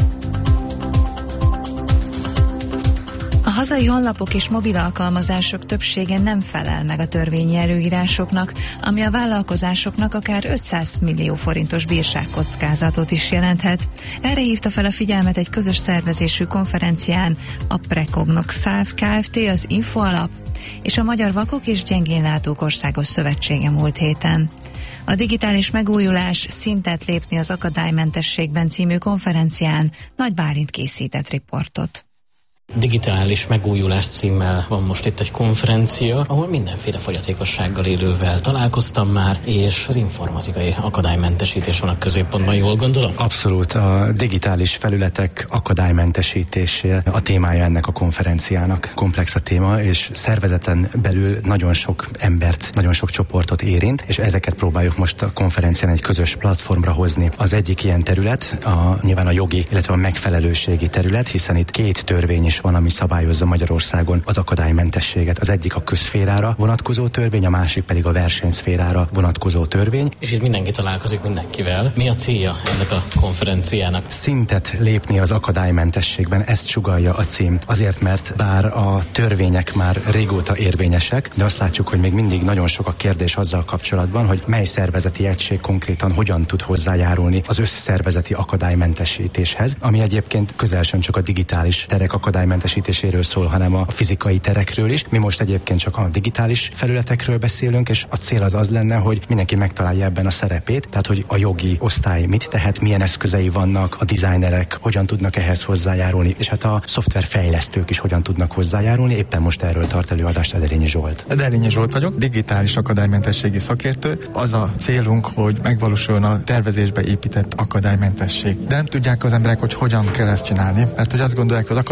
A hazai honlapok és mobil alkalmazások többsége nem felel meg a törvényi előírásoknak, ami a vállalkozásoknak akár 500 millió forintos bírságkockázatot is jelenthet. Erre hívta fel a figyelmet egy közös szervezésű konferencián a Precognox Kft., az Infoalap és a Magyar Vakok és Gyengénlátók Országos Szövetsége múlt héten. A digitális megújulás szintet lépni az akadálymentességben című konferencián Nagy Bálint készített riportot. Digitális megújulás címmel van most itt egy konferencia, ahol mindenféle fogyatékossággal élővel találkoztam már, és az informatikai akadálymentesítés van a középpontban, jól gondolom? Abszolút, a digitális felületek akadálymentesítése a témája ennek a konferenciának. Komplex a téma, és szervezeten belül nagyon sok embert, nagyon sok csoportot érint, és ezeket próbáljuk most a konferencián egy közös platformra hozni. Az egyik ilyen terület, nyilván a jogi, illetve a megfelelőségi terület, hiszen itt 2 törvény is van, ami szabályozza Magyarországon az akadálymentességet. Az egyik a közszférára vonatkozó törvény, a másik pedig a versenyszférára vonatkozó törvény. És itt mindenki találkozik mindenkivel. Mi a célja ennek a konferenciának? Szintet lépni az akadálymentességben, ezt sugallja a cím. Azért, mert bár a törvények már régóta érvényesek, de azt látjuk, hogy még mindig nagyon sok a kérdés azzal kapcsolatban, hogy mely szervezeti egység konkrétan hogyan tud hozzájárulni az összszervezeti akadálymentesítéshez, ami egyébként közel sem csak a digitális terek akadálymentesítéséről szól, hanem a fizikai terekről is. Mi most egyébként csak a digitális felületekről beszélünk, és a cél az lenne, hogy mindenki megtalálja ebben a szerepét, tehát hogy a jogi osztály mit tehet, milyen eszközei vannak, a designerek hogyan tudnak ehhez hozzájárulni, és hát a szoftverfejlesztők is hogyan tudnak hozzájárulni. Éppen most erről tart előadást Ederényi Zsolt. Ederényi Zsolt vagyok, digitális akadálymentességi szakértő. Az a célunk, hogy megvalósuljon a tervezésbe épített akadálymentesség. De nem tudják az emberek, hogy hogyan kell ezt csinálni, mert hogy azt gondolják, hogy az akadálymentesség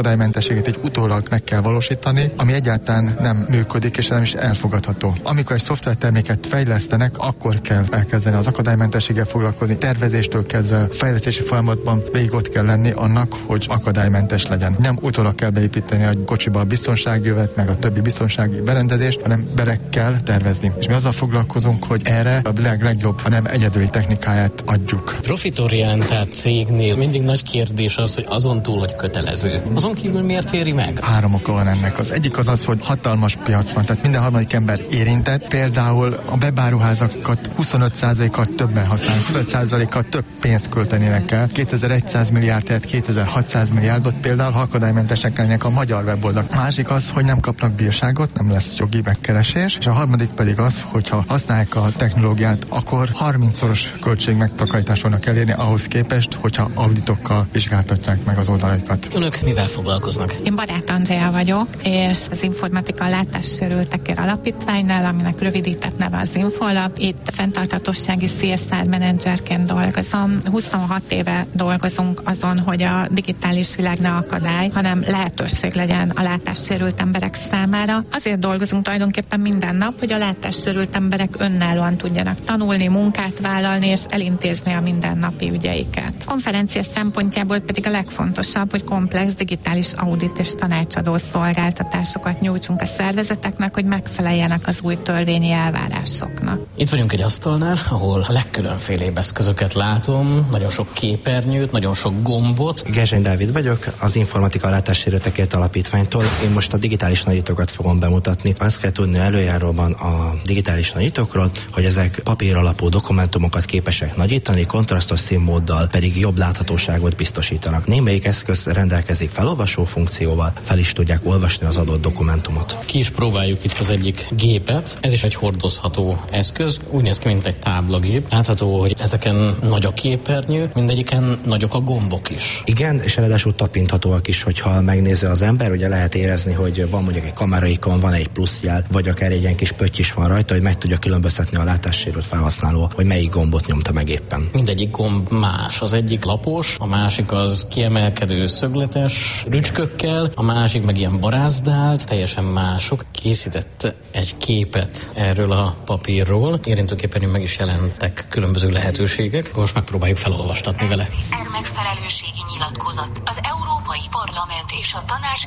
akadálymentességet egy utólag meg kell valósítani, ami egyáltalán nem működik, és nem is elfogadható. Amikor egy szoftverterméket fejlesztenek, akkor kell elkezdeni az akadálymentességgel foglalkozni. Tervezéstől kezdve fejlesztési folyamatban végig ott kell lenni annak, hogy akadálymentes legyen. Nem utólag kell beépíteni a kocsiba a biztonsági övet, meg a többi biztonsági berendezést, hanem bele kell tervezni. És mi azzal foglalkozunk, hogy erre a világ legjobb, hanem egyedüli technikáját adjuk. Profitorientált cégnél mindig nagy kérdés az, hogy azon túl, hogy kötelező. Azon kívül miért éri meg? 3 oka van ennek. Az egyik az, hogy hatalmas piac van, tehát minden harmadik ember érintett. Például a webáruházakat 25%-kal többen használnak, 25%-kal több pénzt költenének el. 2100 milliárd helyett 2600 milliárdot például, ha akadálymentesek lennének a magyar weboldalak. Másik az, hogy nem kapnak bírságot, nem lesz jogi megkeresés, és a harmadik pedig az, hogyha használják a technológiát, akkor 30-szoros költség megtakarítást fognak elérni ahhoz képest, hogyha auditokkal vizsgáltatják meg az oldalaikat. Önök mivel foglalkoznak? Én Barát Andrea vagyok, és az Informatika Látássérültekért Alapítványnál, aminek rövidített neve az Infolab. Itt fenntarthatósági CSR menedzserként dolgozom. 26 éve dolgozunk azon, hogy a digitális világ ne akadály, hanem lehetőség legyen a látássérült emberek számára. Azért dolgozunk tulajdonképpen minden nap, hogy a látássérült emberek önállóan tudjanak tanulni, munkát vállalni és elintézni a mindennapi ügyeiket. Konferencia szempontjából pedig a legfontosabb, hogy komplex digitális audit és tanácsadó szolgáltatásokat nyújtsunk a szervezeteknek, hogy megfeleljenek az új törvényi elvárásoknak. Itt vagyunk egy asztalnál, ahol a legkülönfélébb eszközöket látom, nagyon sok képernyőt, nagyon sok gombot. Gerzsény Dávid vagyok, az Informatika Látássérültekért Alapítványtól. Én most a digitális nagyítókat fogom bemutatni. Azt kell tudni előjáróban a digitális nagyítókról, hogy ezek papír alapú dokumentumokat képesek nagyítani, kontrasztos színmóddal pedig jobb láthatóságot biztosítanak. Némelyik eszköz rendelkezik felolvasó funkcióval, fel is tudják olvasni az adott dokumentumot. Ki is próbáljuk itt az egyik gépet. Ez is egy hordozható eszköz, úgy néz ki, mint egy táblagép. Látható, hogy ezeken nagy a képernyő, mindegyiken nagyok a gombok is. Igen, és ráadásul tapinthatóak is, hogyha megnézi az ember, ugye lehet érezni, hogy van mondjuk egy kameraikon, van egy pluszjel, vagy akár egy ilyen kis pötty is van rajta, hogy meg tudja különböztetni a látássérült felhasználó, hogy melyik gombot nyomta meg éppen. Mindegyik gomb más. Az egyik lapos, a másik az kiemelkedő szögletes rücskökkel, a másik meg ilyen barázdált, teljesen mások. Készített egy képet erről a papírról. Érintőképernyőn meg is jelentek különböző lehetőségek. Most megpróbáljuk felolvastatni vele. Megfelelőségi nyilatkozat. Az Európai Parlament és a Tanács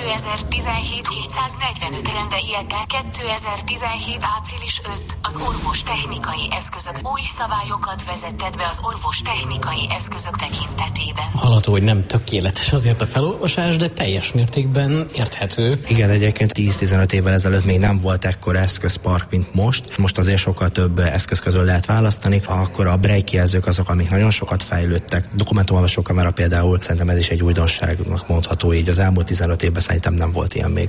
2017-745 rendelte 2017. április 5 az orvostechnikai eszközök új szabályokat vezetett be az orvostechnikai eszközök tekintetében. Hallható, hogy nem tökéletes azért a felolvasás, de teljes mértékben érthető. Igen, egyébként 10-15 évvel ezelőtt még nem volt ekkora eszközpark, mint most. Most azért sokkal több eszköz közül lehet választani. Akkor a Braille kijelzők azok, amik nagyon sokat fejlődtek. Dokumentumolvasó kamera például, szerintem ez is egy újdonságnak mondható így. Az elmúlt 15 évben szerintem nem volt ilyen még.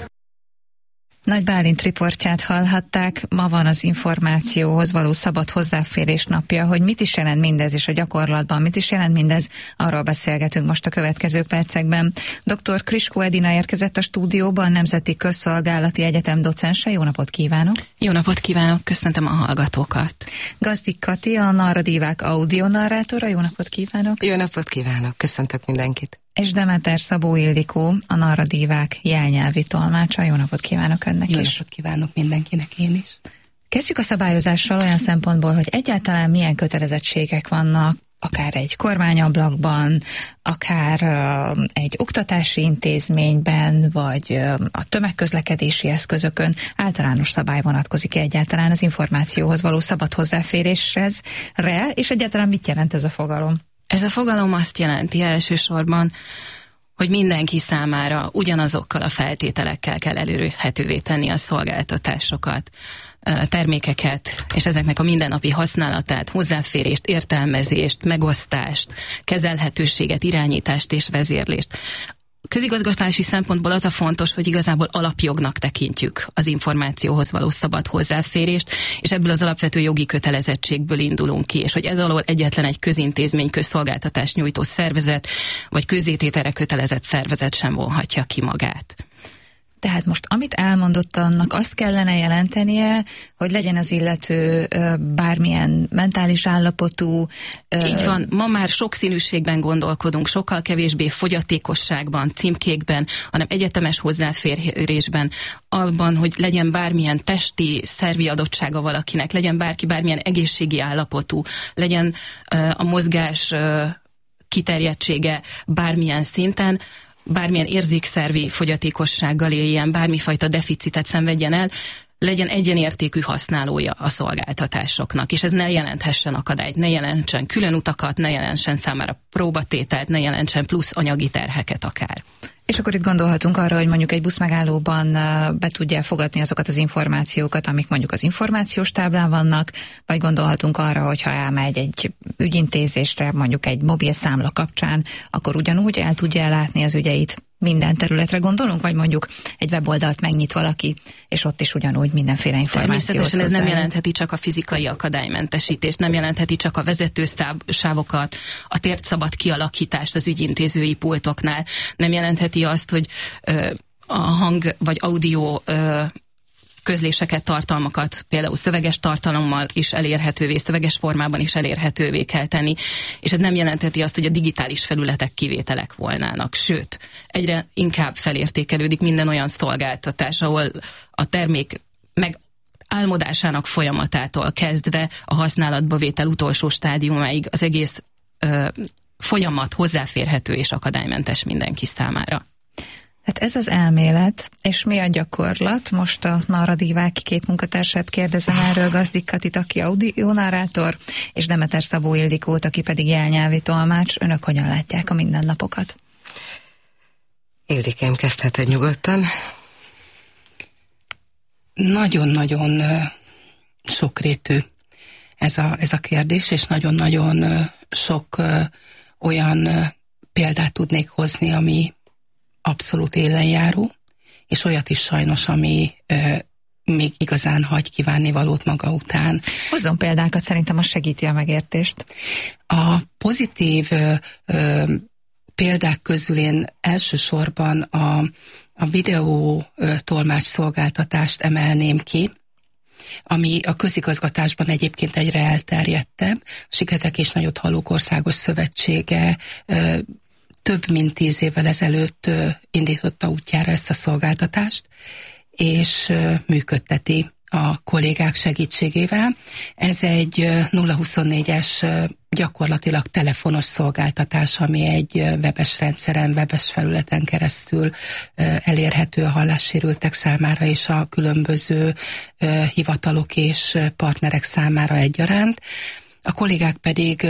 Nagy Bálint riportját hallhatták, ma van az információhoz való szabad hozzáférés napja, hogy mit is jelent mindez, és a gyakorlatban mit is jelent mindez, arról beszélgetünk most a következő percekben. Dr. Kriskó Edina érkezett a stúdióba, a Nemzeti Közszolgálati Egyetem docense. Jó napot kívánok! Jó napot kívánok, köszöntöm a hallgatókat! Gazdik Kati, a Narradívák audionarrátora. Jó napot kívánok! Jó napot kívánok, köszöntök mindenkit! És Demeter Szabó Ildikó, a Narradívák jelnyelvi tolmácsa. Jó napot kívánok önnek is! Jó napot kívánok mindenkinek, én is! Kezdjük a szabályozással olyan szempontból, hogy egyáltalán milyen kötelezettségek vannak, akár egy kormányablakban, akár egy oktatási intézményben, vagy a tömegközlekedési eszközökön általános szabály vonatkozik egyáltalán az információhoz való szabad hozzáférésre, és egyáltalán mit jelent ez a fogalom? Ez a fogalom azt jelenti elsősorban, hogy mindenki számára ugyanazokkal a feltételekkel kell elérhetővé tenni a szolgáltatásokat, termékeket, és ezeknek a mindennapi használatát, hozzáférést, értelmezést, megosztást, kezelhetőséget, irányítást és vezérlést. Közigazgatási szempontból az a fontos, hogy igazából alapjognak tekintjük az információhoz való szabad hozzáférést, és ebből az alapvető jogi kötelezettségből indulunk ki, és hogy ez alól egyetlen egy közintézmény, közszolgáltatást nyújtó szervezet, vagy közzétételre kötelezett szervezet sem vonhatja ki magát. Tehát most, amit elmondott, annak azt kellene jelentenie, hogy legyen az illető bármilyen mentális állapotú. Így van, ma már sokszínűségben gondolkodunk, sokkal kevésbé fogyatékosságban, címkékben, hanem egyetemes hozzáférésben, abban, hogy legyen bármilyen testi, szervi adottsága valakinek, legyen bárki bármilyen egészségi állapotú, legyen a mozgás kiterjedtsége bármilyen szinten, bármilyen érzékszervi fogyatékossággal éljen, bármifajta deficitet szenvedjen el, legyen egyenértékű használója a szolgáltatásoknak, és ez ne jelenthessen akadályt, ne jelentsen külön utakat, ne jelentsen számára próbatételt, ne jelentsen plusz anyagi terheket akár. És akkor itt gondolhatunk arra, hogy mondjuk egy buszmegállóban be tudja fogadni azokat az információkat, amik mondjuk az információs táblán vannak, vagy gondolhatunk arra, hogyha elmegy egy ügyintézésre, mondjuk egy mobil számla kapcsán, akkor ugyanúgy el tudja ellátni az ügyeit. Minden területre gondolunk, vagy mondjuk egy weboldalt megnyit valaki, és ott is ugyanúgy mindenféle információt. Természetesen ez nem jelentheti csak a fizikai akadálymentesítést, nem jelentheti csak a vezetősávokat, a tért szabad kialakítást az ügyintézői pultoknál, nem jelentheti azt, hogy a hang vagy audio közléseket, tartalmakat, például szöveges tartalommal is elérhetővé, szöveges formában is elérhetővé kell tenni, és ez nem jelentheti azt, hogy a digitális felületek kivételek volnának, sőt, egyre inkább felértékelődik minden olyan szolgáltatás, ahol a termék meg álmodásának folyamatától kezdve a használatba vétel utolsó stádiumáig az egész folyamat hozzáférhető és akadálymentes mindenki számára. Hát ez az elmélet, és mi a gyakorlat? Most a narradívák két munkatársát kérdezem erről, Gazdik Katit, aki audionárátor, és Demeter Szabó Ildikót, aki pedig jelnyelvi tolmács. Önök hogyan látják a mindennapokat? Ildikém, kezdheted nyugodtan. Nagyon-nagyon sokrétű ez a kérdés, és nagyon-nagyon sok olyan példát tudnék hozni, ami abszolút élenjáró, és olyat is sajnos, ami még igazán hagy kívánni valót maga után. Hozzon példákat, szerintem az segíti a megértést. A pozitív példák közül én elsősorban a videó tolmács szolgáltatást emelném ki, ami a közigazgatásban egyébként egyre elterjedtebb. A Siketek és Nagyothallók Országos Szövetsége több mint 10 évvel ezelőtt indította útjára ezt a szolgáltatást, és működteti a kollégák segítségével. Ez egy 024-es gyakorlatilag telefonos szolgáltatás, ami egy webes rendszeren, webes felületen keresztül elérhető a hallássérültek számára és a különböző hivatalok és partnerek számára egyaránt. A kollégák pedig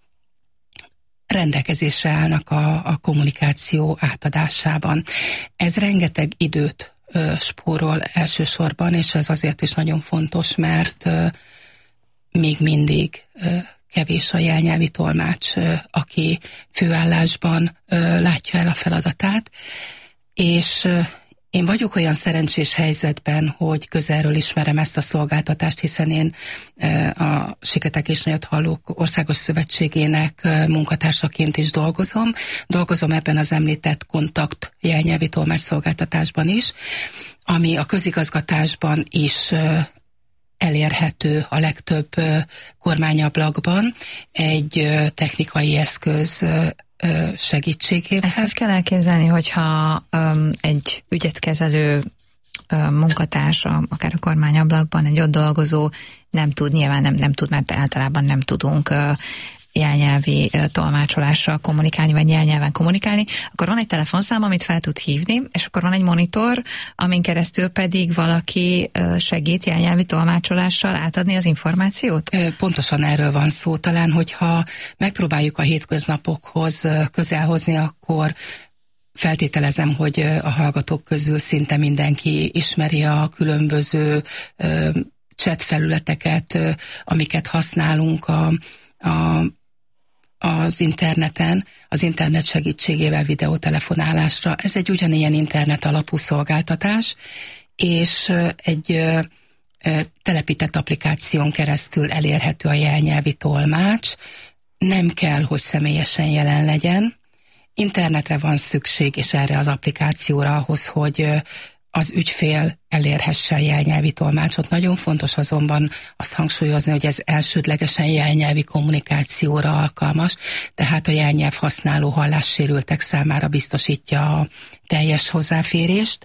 rendelkezésre állnak a kommunikáció átadásában. Ez rengeteg időt spórol elsősorban, és ez azért is nagyon fontos, mert még mindig kevés a jelnyelvi tolmács, aki főállásban látja el a feladatát, és én vagyok olyan szerencsés helyzetben, hogy közelről ismerem ezt a szolgáltatást, hiszen én a Siketek és Nagyothallók Országos Szövetségének munkatársaként is dolgozom. Dolgozom ebben az említett kontakt jelnyelvi tolmács szolgáltatásban is, ami a közigazgatásban is elérhető a legtöbb kormányablakban egy technikai eszköz segítségével. Ezt hogy kell elképzelni, hogyha egy ügyet kezelő munkatárs, akár a kormányablakban egy ott dolgozó nem tud, nyilván nem tud, mert általában nem tudunk jelnyelvi tolmácsolással kommunikálni, vagy jelnyelven kommunikálni, akkor van egy telefonszám, amit fel tud hívni, és akkor van egy monitor, amin keresztül pedig valaki segít jelnyelvi tolmácsolással átadni az információt? Pontosan erről van szó. Talán, hogyha megpróbáljuk a hétköznapokhoz közel hozni, akkor feltételezem, hogy a hallgatók közül szinte mindenki ismeri a különböző chat felületeket, amiket használunk az interneten, az internet segítségével videótelefonálásra. Ez egy ugyanilyen internet alapú szolgáltatás, és egy telepített applikáción keresztül elérhető a jelnyelvi tolmács. Nem kell, hogy személyesen jelen legyen. Internetre van szükség, és erre az applikációra ahhoz, hogy az ügyfél elérhesse a jelnyelvi tolmácsot. Nagyon fontos azonban azt hangsúlyozni, hogy ez elsődlegesen jelnyelvi kommunikációra alkalmas, tehát a jelnyelv használó hallássérültek számára biztosítja a teljes hozzáférést.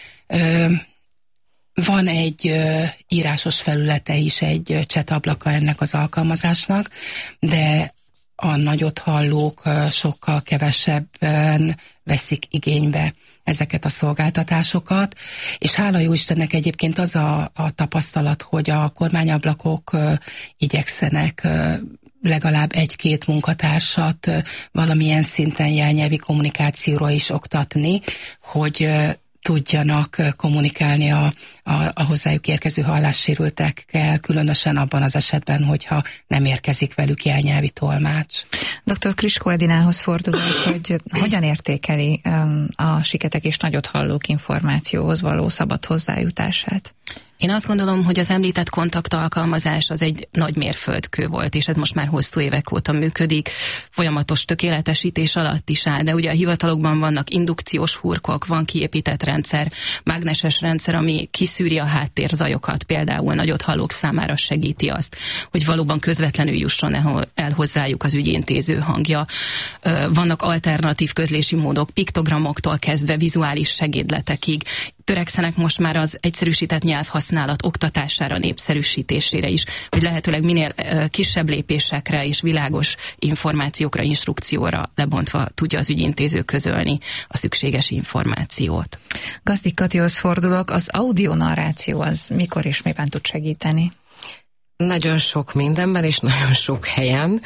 Van egy írásos felülete is, egy chat ablaka ennek az alkalmazásnak, de a nagyot hallók sokkal kevesebben veszik igénybe ezeket a szolgáltatásokat, és hála jó Istennek egyébként az a tapasztalat, hogy a kormányablakok igyekszenek legalább 1-2 munkatársat valamilyen szinten jelnyelvi kommunikációra is oktatni, hogy tudjanak kommunikálni a hozzájuk érkező hallássérültekkel, különösen abban az esetben, hogyha nem érkezik velük jelnyelvi tolmács. Dr. Kriskó Edinához fordulok, hogy hogyan értékeli a siketek és nagyot hallók információhoz való szabad hozzájutását? Én azt gondolom, hogy az említett kontaktalkalmazás az egy nagy mérföldkő volt, és ez most már hosszú évek óta működik, folyamatos tökéletesítés alatt is áll, de ugye a hivatalokban vannak indukciós hurkok, van kiépített rendszer, mágneses rendszer, ami kiszűri a háttérzajokat, például nagyot hallók számára segíti azt, hogy valóban közvetlenül jusson el hozzájuk az ügyintéző hangja. Vannak alternatív közlési módok, piktogramoktól kezdve vizuális segédletekig, törekszenek most már az egyszerűsített nyelvhasználat oktatására, népszerűsítésére is, hogy lehetőleg minél kisebb lépésekre és világos információkra, instrukcióra lebontva tudja az ügyintéző közölni a szükséges információt. Gazdik Katihoz fordulok, az audionarráció az mikor és miben tud segíteni? Nagyon sok mindenben és nagyon sok helyen.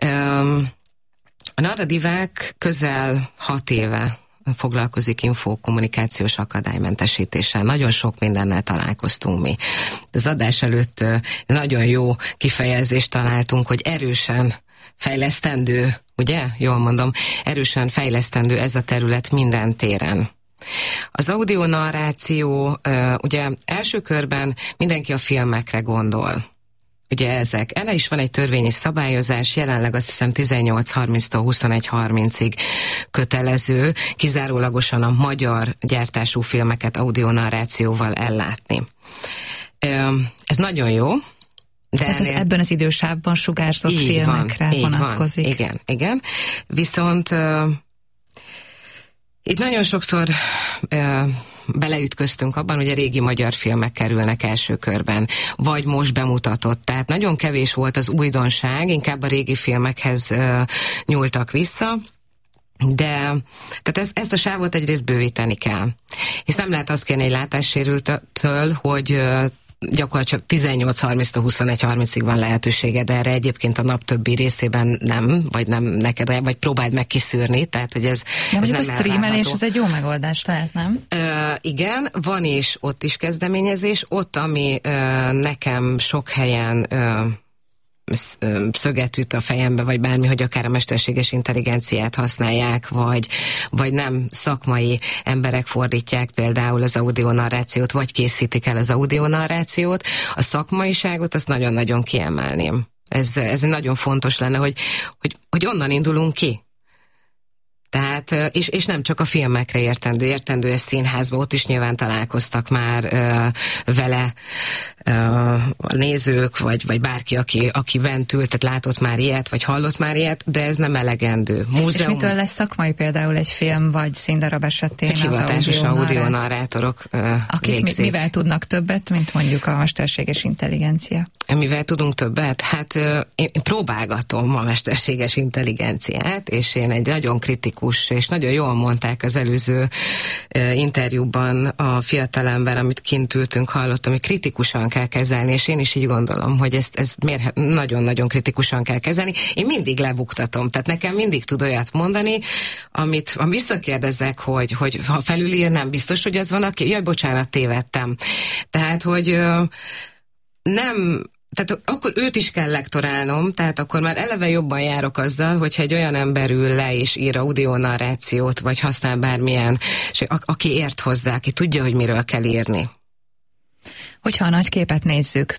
A narradívák közel 6 éve foglalkozik infokommunikációs akadálymentesítéssel. Nagyon sok mindennel találkoztunk mi. Az adás előtt nagyon jó kifejezést találtunk, hogy erősen fejlesztendő, ugye? Jól mondom, erősen fejlesztendő ez a terület minden téren. Az audionarráció, ugye első körben mindenki a filmekre gondol. Ugye ezek. Erre is van egy törvényi szabályozás, jelenleg azt hiszem 18.30-tól 21.30-ig kötelező, kizárólagosan a magyar gyártású filmeket audionarrációval ellátni. Ez nagyon jó. De tehát ez ebben az idősávban sugárzott filmekre vonatkozik. Van. Igen. Viszont itt nagyon sokszor beleütköztünk abban, hogy a régi magyar filmek kerülnek első körben, vagy most bemutatott. Tehát nagyon kevés volt az újdonság, inkább a régi filmekhez nyúltak vissza, de tehát ezt a sávot egyrészt bővíteni kell. Hisz nem lehet azt kérni egy látássérültől, hogy gyakorlatilag 18.30-től 21.30-ig van lehetőséged erre, egyébként a nap többi részében nem, vagy nem neked, vagy próbáld meg kiszűrni, tehát hogy ez nem elvárható. A streamelés az egy jó megoldás lehet, nem? Igen, van is ott is kezdeményezés, ott, ami nekem sok helyen szöget üt a fejembe, vagy bármi, hogy akár a mesterséges intelligenciát használják, vagy nem szakmai emberek fordítják például az audionarrációt, vagy készítik el az audionarrációt. A szakmaiságot azt nagyon-nagyon kiemelném. Ez nagyon fontos lenne, hogy onnan indulunk ki. Tehát, és nem csak a filmekre értendő ez színházba, ott is nyilván találkoztak már vele a nézők, vagy bárki, aki bent ült, tehát látott már ilyet, vagy hallott már ilyet, de ez nem elegendő. És mitől lesz szakmai például egy film, vagy színdarab esetén az hivatásos audionarrátorok akik mivel tudnak többet, mint mondjuk a mesterséges intelligencia? Mivel tudunk többet? Hát én próbálgatom a mesterséges intelligenciát, és én egy nagyon kritikus, és nagyon jól mondták az előző interjúban a fiatalember, amit kint ültünk, hallottam, hogy kritikusan kell kezelni, és én is így gondolom, hogy ezt nagyon-nagyon kritikusan kell kezelni. Én mindig lebuktatom, tehát nekem mindig tud olyat mondani, amit visszakérdezek, hogy ha felülír, nem biztos, hogy az van, aki, jaj, bocsánat, tévedtem. Tehát, hogy nem... Tehát akkor őt is kell lektorálnom, tehát akkor már eleve jobban járok azzal, hogyha egy olyan ember ül le és ír audionarrációt, vagy használ bármilyen, és aki ért hozzá, aki tudja, hogy miről kell írni. Hogyha a nagy képet nézzük,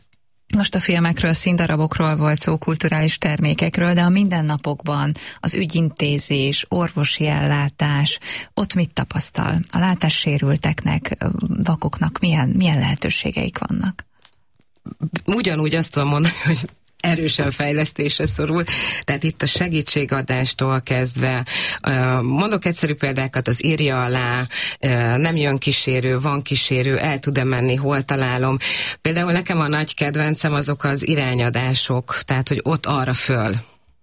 Most a filmekről, színdarabokról volt szó, kulturális termékekről, de a mindennapokban az ügyintézés, orvosi ellátás, ott mit tapasztal? A látássérülteknek, vakoknak milyen lehetőségeik vannak? Ugyanúgy azt tudom mondani, hogy erősen fejlesztésre szorul, tehát itt a segítségadástól kezdve, mondok egyszerű példákat, az írja alá, nem jön kísérő, van kísérő, el tud-e menni, hol találom. Például nekem a nagy kedvencem azok az irányadások, tehát hogy ott arra föl.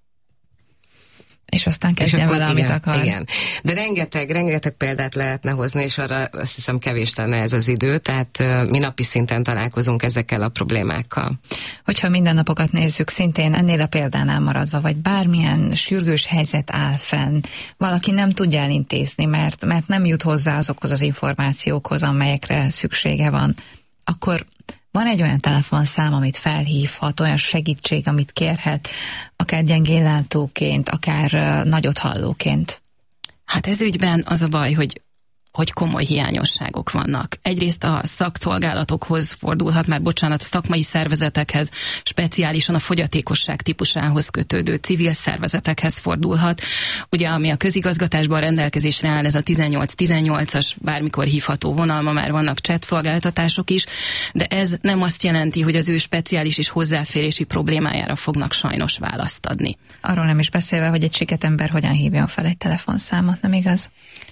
És aztán kezdjen vele, amit akar. Igen. De rengeteg példát lehetne hozni, és arra azt hiszem kevés lenne ez az idő, tehát mi napi szinten találkozunk ezekkel a problémákkal. Hogyha mindennapokat nézzük, szintén ennél a példánál maradva, vagy bármilyen sürgős helyzet áll fenn, valaki nem tudja elintézni, mert nem jut hozzá azokhoz az információkhoz, amelyekre szüksége van, akkor van egy olyan telefonszám, amit felhívhat, olyan segítség, amit kérhet, akár gyengéllátóként, akár nagyot hallóként? Hát ez ügyben az a baj, hogy komoly hiányosságok vannak. Egyrészt a szakszolgálatokhoz fordulhat, már szakmai szervezetekhez, speciálisan a fogyatékosság típusához kötődő civil szervezetekhez fordulhat. Ugye, ami a közigazgatásban rendelkezésre áll, ez a 18-18-as bármikor hívható vonal, ma már vannak chat szolgáltatások is, de ez nem azt jelenti, hogy az ő speciális és hozzáférési problémájára fognak sajnos választ adni. Arról nem is beszélve, hogy egy siketember hogyan hívjon fel egy telefonszámot, nem igaz?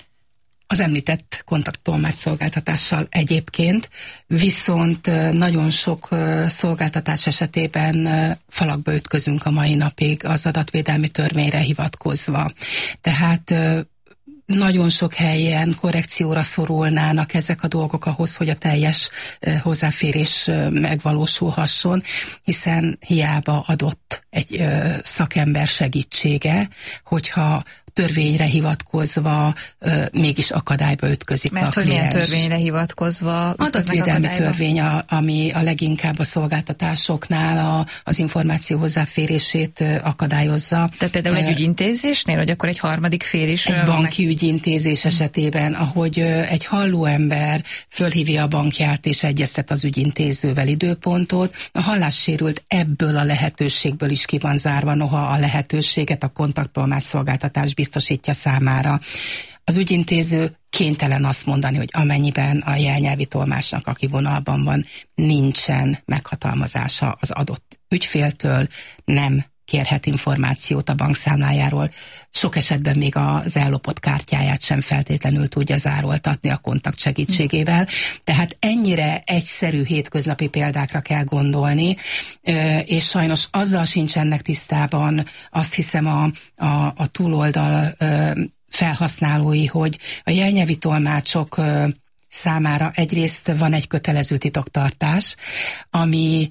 Az említett kontakttolmács szolgáltatással egyébként, viszont nagyon sok szolgáltatás esetében falakba ütközünk a mai napig az adatvédelmi törvényre hivatkozva. Tehát nagyon sok helyen korrekcióra szorulnának ezek a dolgok ahhoz, hogy a teljes hozzáférés megvalósulhasson, hiszen hiába adott egy szakember segítsége, hogyha törvényre hivatkozva mégis akadályba ütközik mert a kliens. Mert hogy milyen törvényre hivatkozva adatvédelmi törvény, ami a leginkább a szolgáltatásoknál az információ hozzáférését akadályozza. Tehát például egy ügyintézésnél, hogy akkor egy harmadik fél is... Egy banki ügyintézés esetében, ahogy egy halló ember fölhívja a bankját és egyeztet az ügyintézővel időpontot, a hallássérült ebből a lehetőségből is ki van zárva, noha a lehetőséget a kontakttolmács szolgáltatás biztosítja számára. Az ügyintéző kénytelen azt mondani, hogy amennyiben a jelnyelvi tolmácsnak, aki vonalban van, nincsen meghatalmazása az adott ügyféltől, nem kérhet információt a bankszámlájáról. Sok esetben még az ellopott kártyáját sem feltétlenül tudja zároltatni a kontakt segítségével. Tehát ennyire egyszerű hétköznapi példákra kell gondolni, és sajnos azzal sincsenek tisztában, azt hiszem a túloldal felhasználói, hogy a jelnyelvi tolmácsok számára egyrészt van egy kötelező titoktartás, ami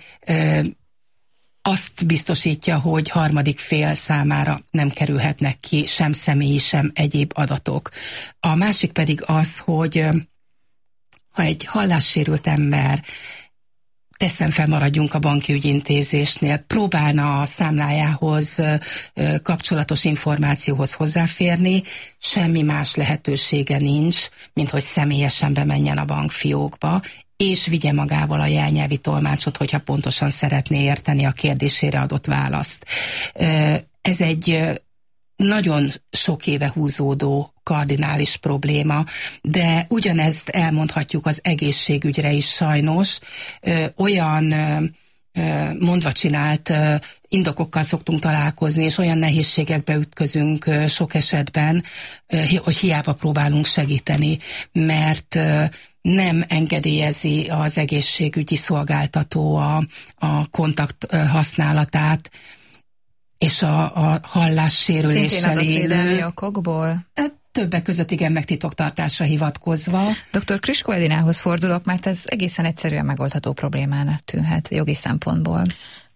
azt biztosítja, hogy harmadik fél számára nem kerülhetnek ki sem személyi, sem egyéb adatok. A másik pedig az, hogy ha egy hallássérült ember, teszem fel, maradjunk a banki ügyintézésnél, próbálna a számlájához kapcsolatos információhoz hozzáférni, semmi más lehetősége nincs, mint hogy személyesen bemenjen a bankfiókba, és vigye magával a jelnyelvi tolmácsot, hogyha pontosan szeretné érteni a kérdésére adott választ. Ez egy nagyon sok éve húzódó kardinális probléma, de ugyanezt elmondhatjuk az egészségügyre is sajnos. Olyan mondva csinált indokokkal szoktunk találkozni, és olyan nehézségekbe ütközünk sok esetben, hogy hiába próbálunk segíteni, mert nem engedélyezi az egészségügyi szolgáltató a kontakt használatát, és a hallássérüléssel élő... okokból? Többek között igen, meg titoktartásra hivatkozva. Dr. Kriskó Elinához fordulok, mert ez egészen egyszerűen megoldható problémának tűnhet jogi szempontból.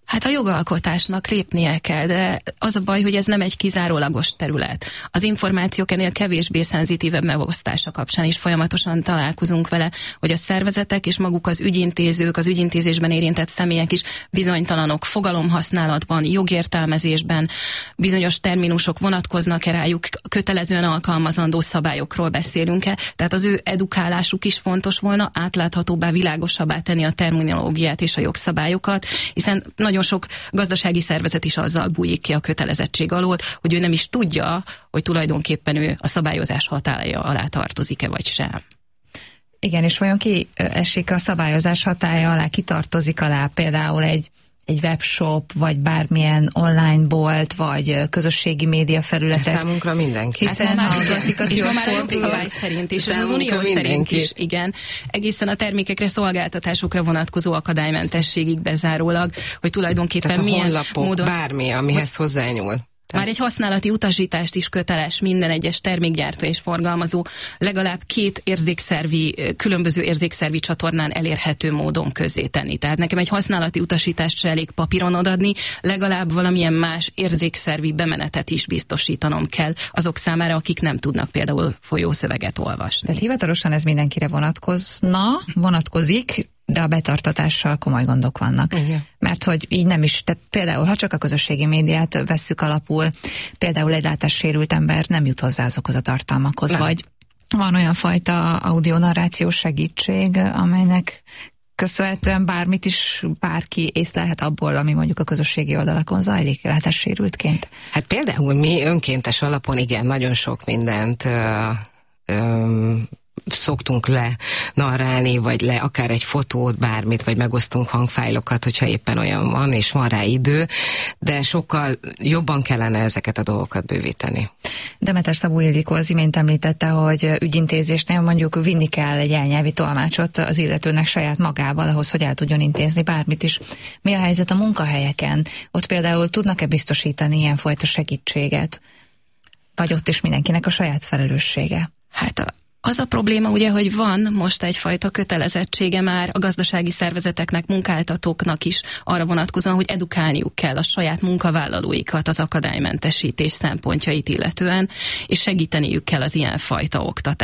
Hát a jogalkotásnak lépnie kell, de az a baj, hogy ez nem egy kizárólagos terület. Az információk ennél kevésbé szenzitívebb megosztása kapcsán is folyamatosan találkozunk vele, hogy a szervezetek és maguk az ügyintézők, az ügyintézésben érintett személyek is bizonytalanok fogalomhasználatban, jogértelmezésben, bizonyos terminusok vonatkoznak-e rájuk, kötelezően alkalmazandó szabályokról beszélünk-e, tehát az ő edukálásuk is fontos volna, átláthatóbbá, világosabbá tenni a terminológiát és a jogszabályokat, hiszen nagyon sok gazdasági szervezet is azzal bújik ki a kötelezettség alól, hogy ő nem is tudja, hogy tulajdonképpen ő a szabályozás hatálya alá tartozik-e vagy sem. Igen, és vajon ki esik a szabályozás hatálya alá, kitartozik alá például egy webshop, vagy bármilyen online bolt, vagy közösségi média felületek. Számunkra mindenki. Hiszen és ma már a jogszabály szerint is, az unió szerint is, igen. Egészen a termékekre, szolgáltatásokra vonatkozó akadálymentességig bezárólag, hogy tulajdonképpen tehát milyen honlapok, módon... bármi, amihez hozzányúl. Már egy használati utasítást is köteles minden egyes termékgyártó és forgalmazó legalább 2 különböző érzékszervi csatornán elérhető módon közzétenni. Tehát nekem egy használati utasítást se elég papíron odaadni, legalább valamilyen más érzékszervi bemenetet is biztosítanom kell azok számára, akik nem tudnak például folyószöveget olvasni. Tehát hivatalosan ez mindenkire vonatkozik, de a betartatással komoly gondok vannak. Igen. Mert hogy így nem is, tehát például, ha csak a közösségi médiát vesszük alapul, például egy látássérült ember nem jut hozzá azokhoz a tartalmakhoz, nem. Vagy van olyan fajta audionarrációs segítség, amelynek köszönhetően bármit is bárki észlelhet abból, ami mondjuk a közösségi oldalakon zajlik látássérültként. Hát például mi önkéntes alapon igen, nagyon sok mindent szoktunk narrálni, vagy akár egy fotót, bármit, vagy megosztunk hangfájlokat, hogyha éppen olyan van, és van rá idő, de sokkal jobban kellene ezeket a dolgokat bővíteni. Demeter Szabó Ildikó az imént említette, hogy ügyintézésnél mondjuk vinni kell egy elnyelvi tolmácsot az illetőnek saját magával, ahhoz, hogy el tudjon intézni bármit is. Mi a helyzet a munkahelyeken? Ott például tudnak-e biztosítani ilyenfajta segítséget? Vagy ott is mindenkinek a saját felelőssége? Hát az a probléma ugye, hogy van most egyfajta kötelezettsége már a gazdasági szervezeteknek, munkáltatóknak is arra vonatkozóan, hogy edukálniuk kell a saját munkavállalóikat az akadálymentesítés szempontjait illetően, és segíteniük kell az ilyenfajta oktatást.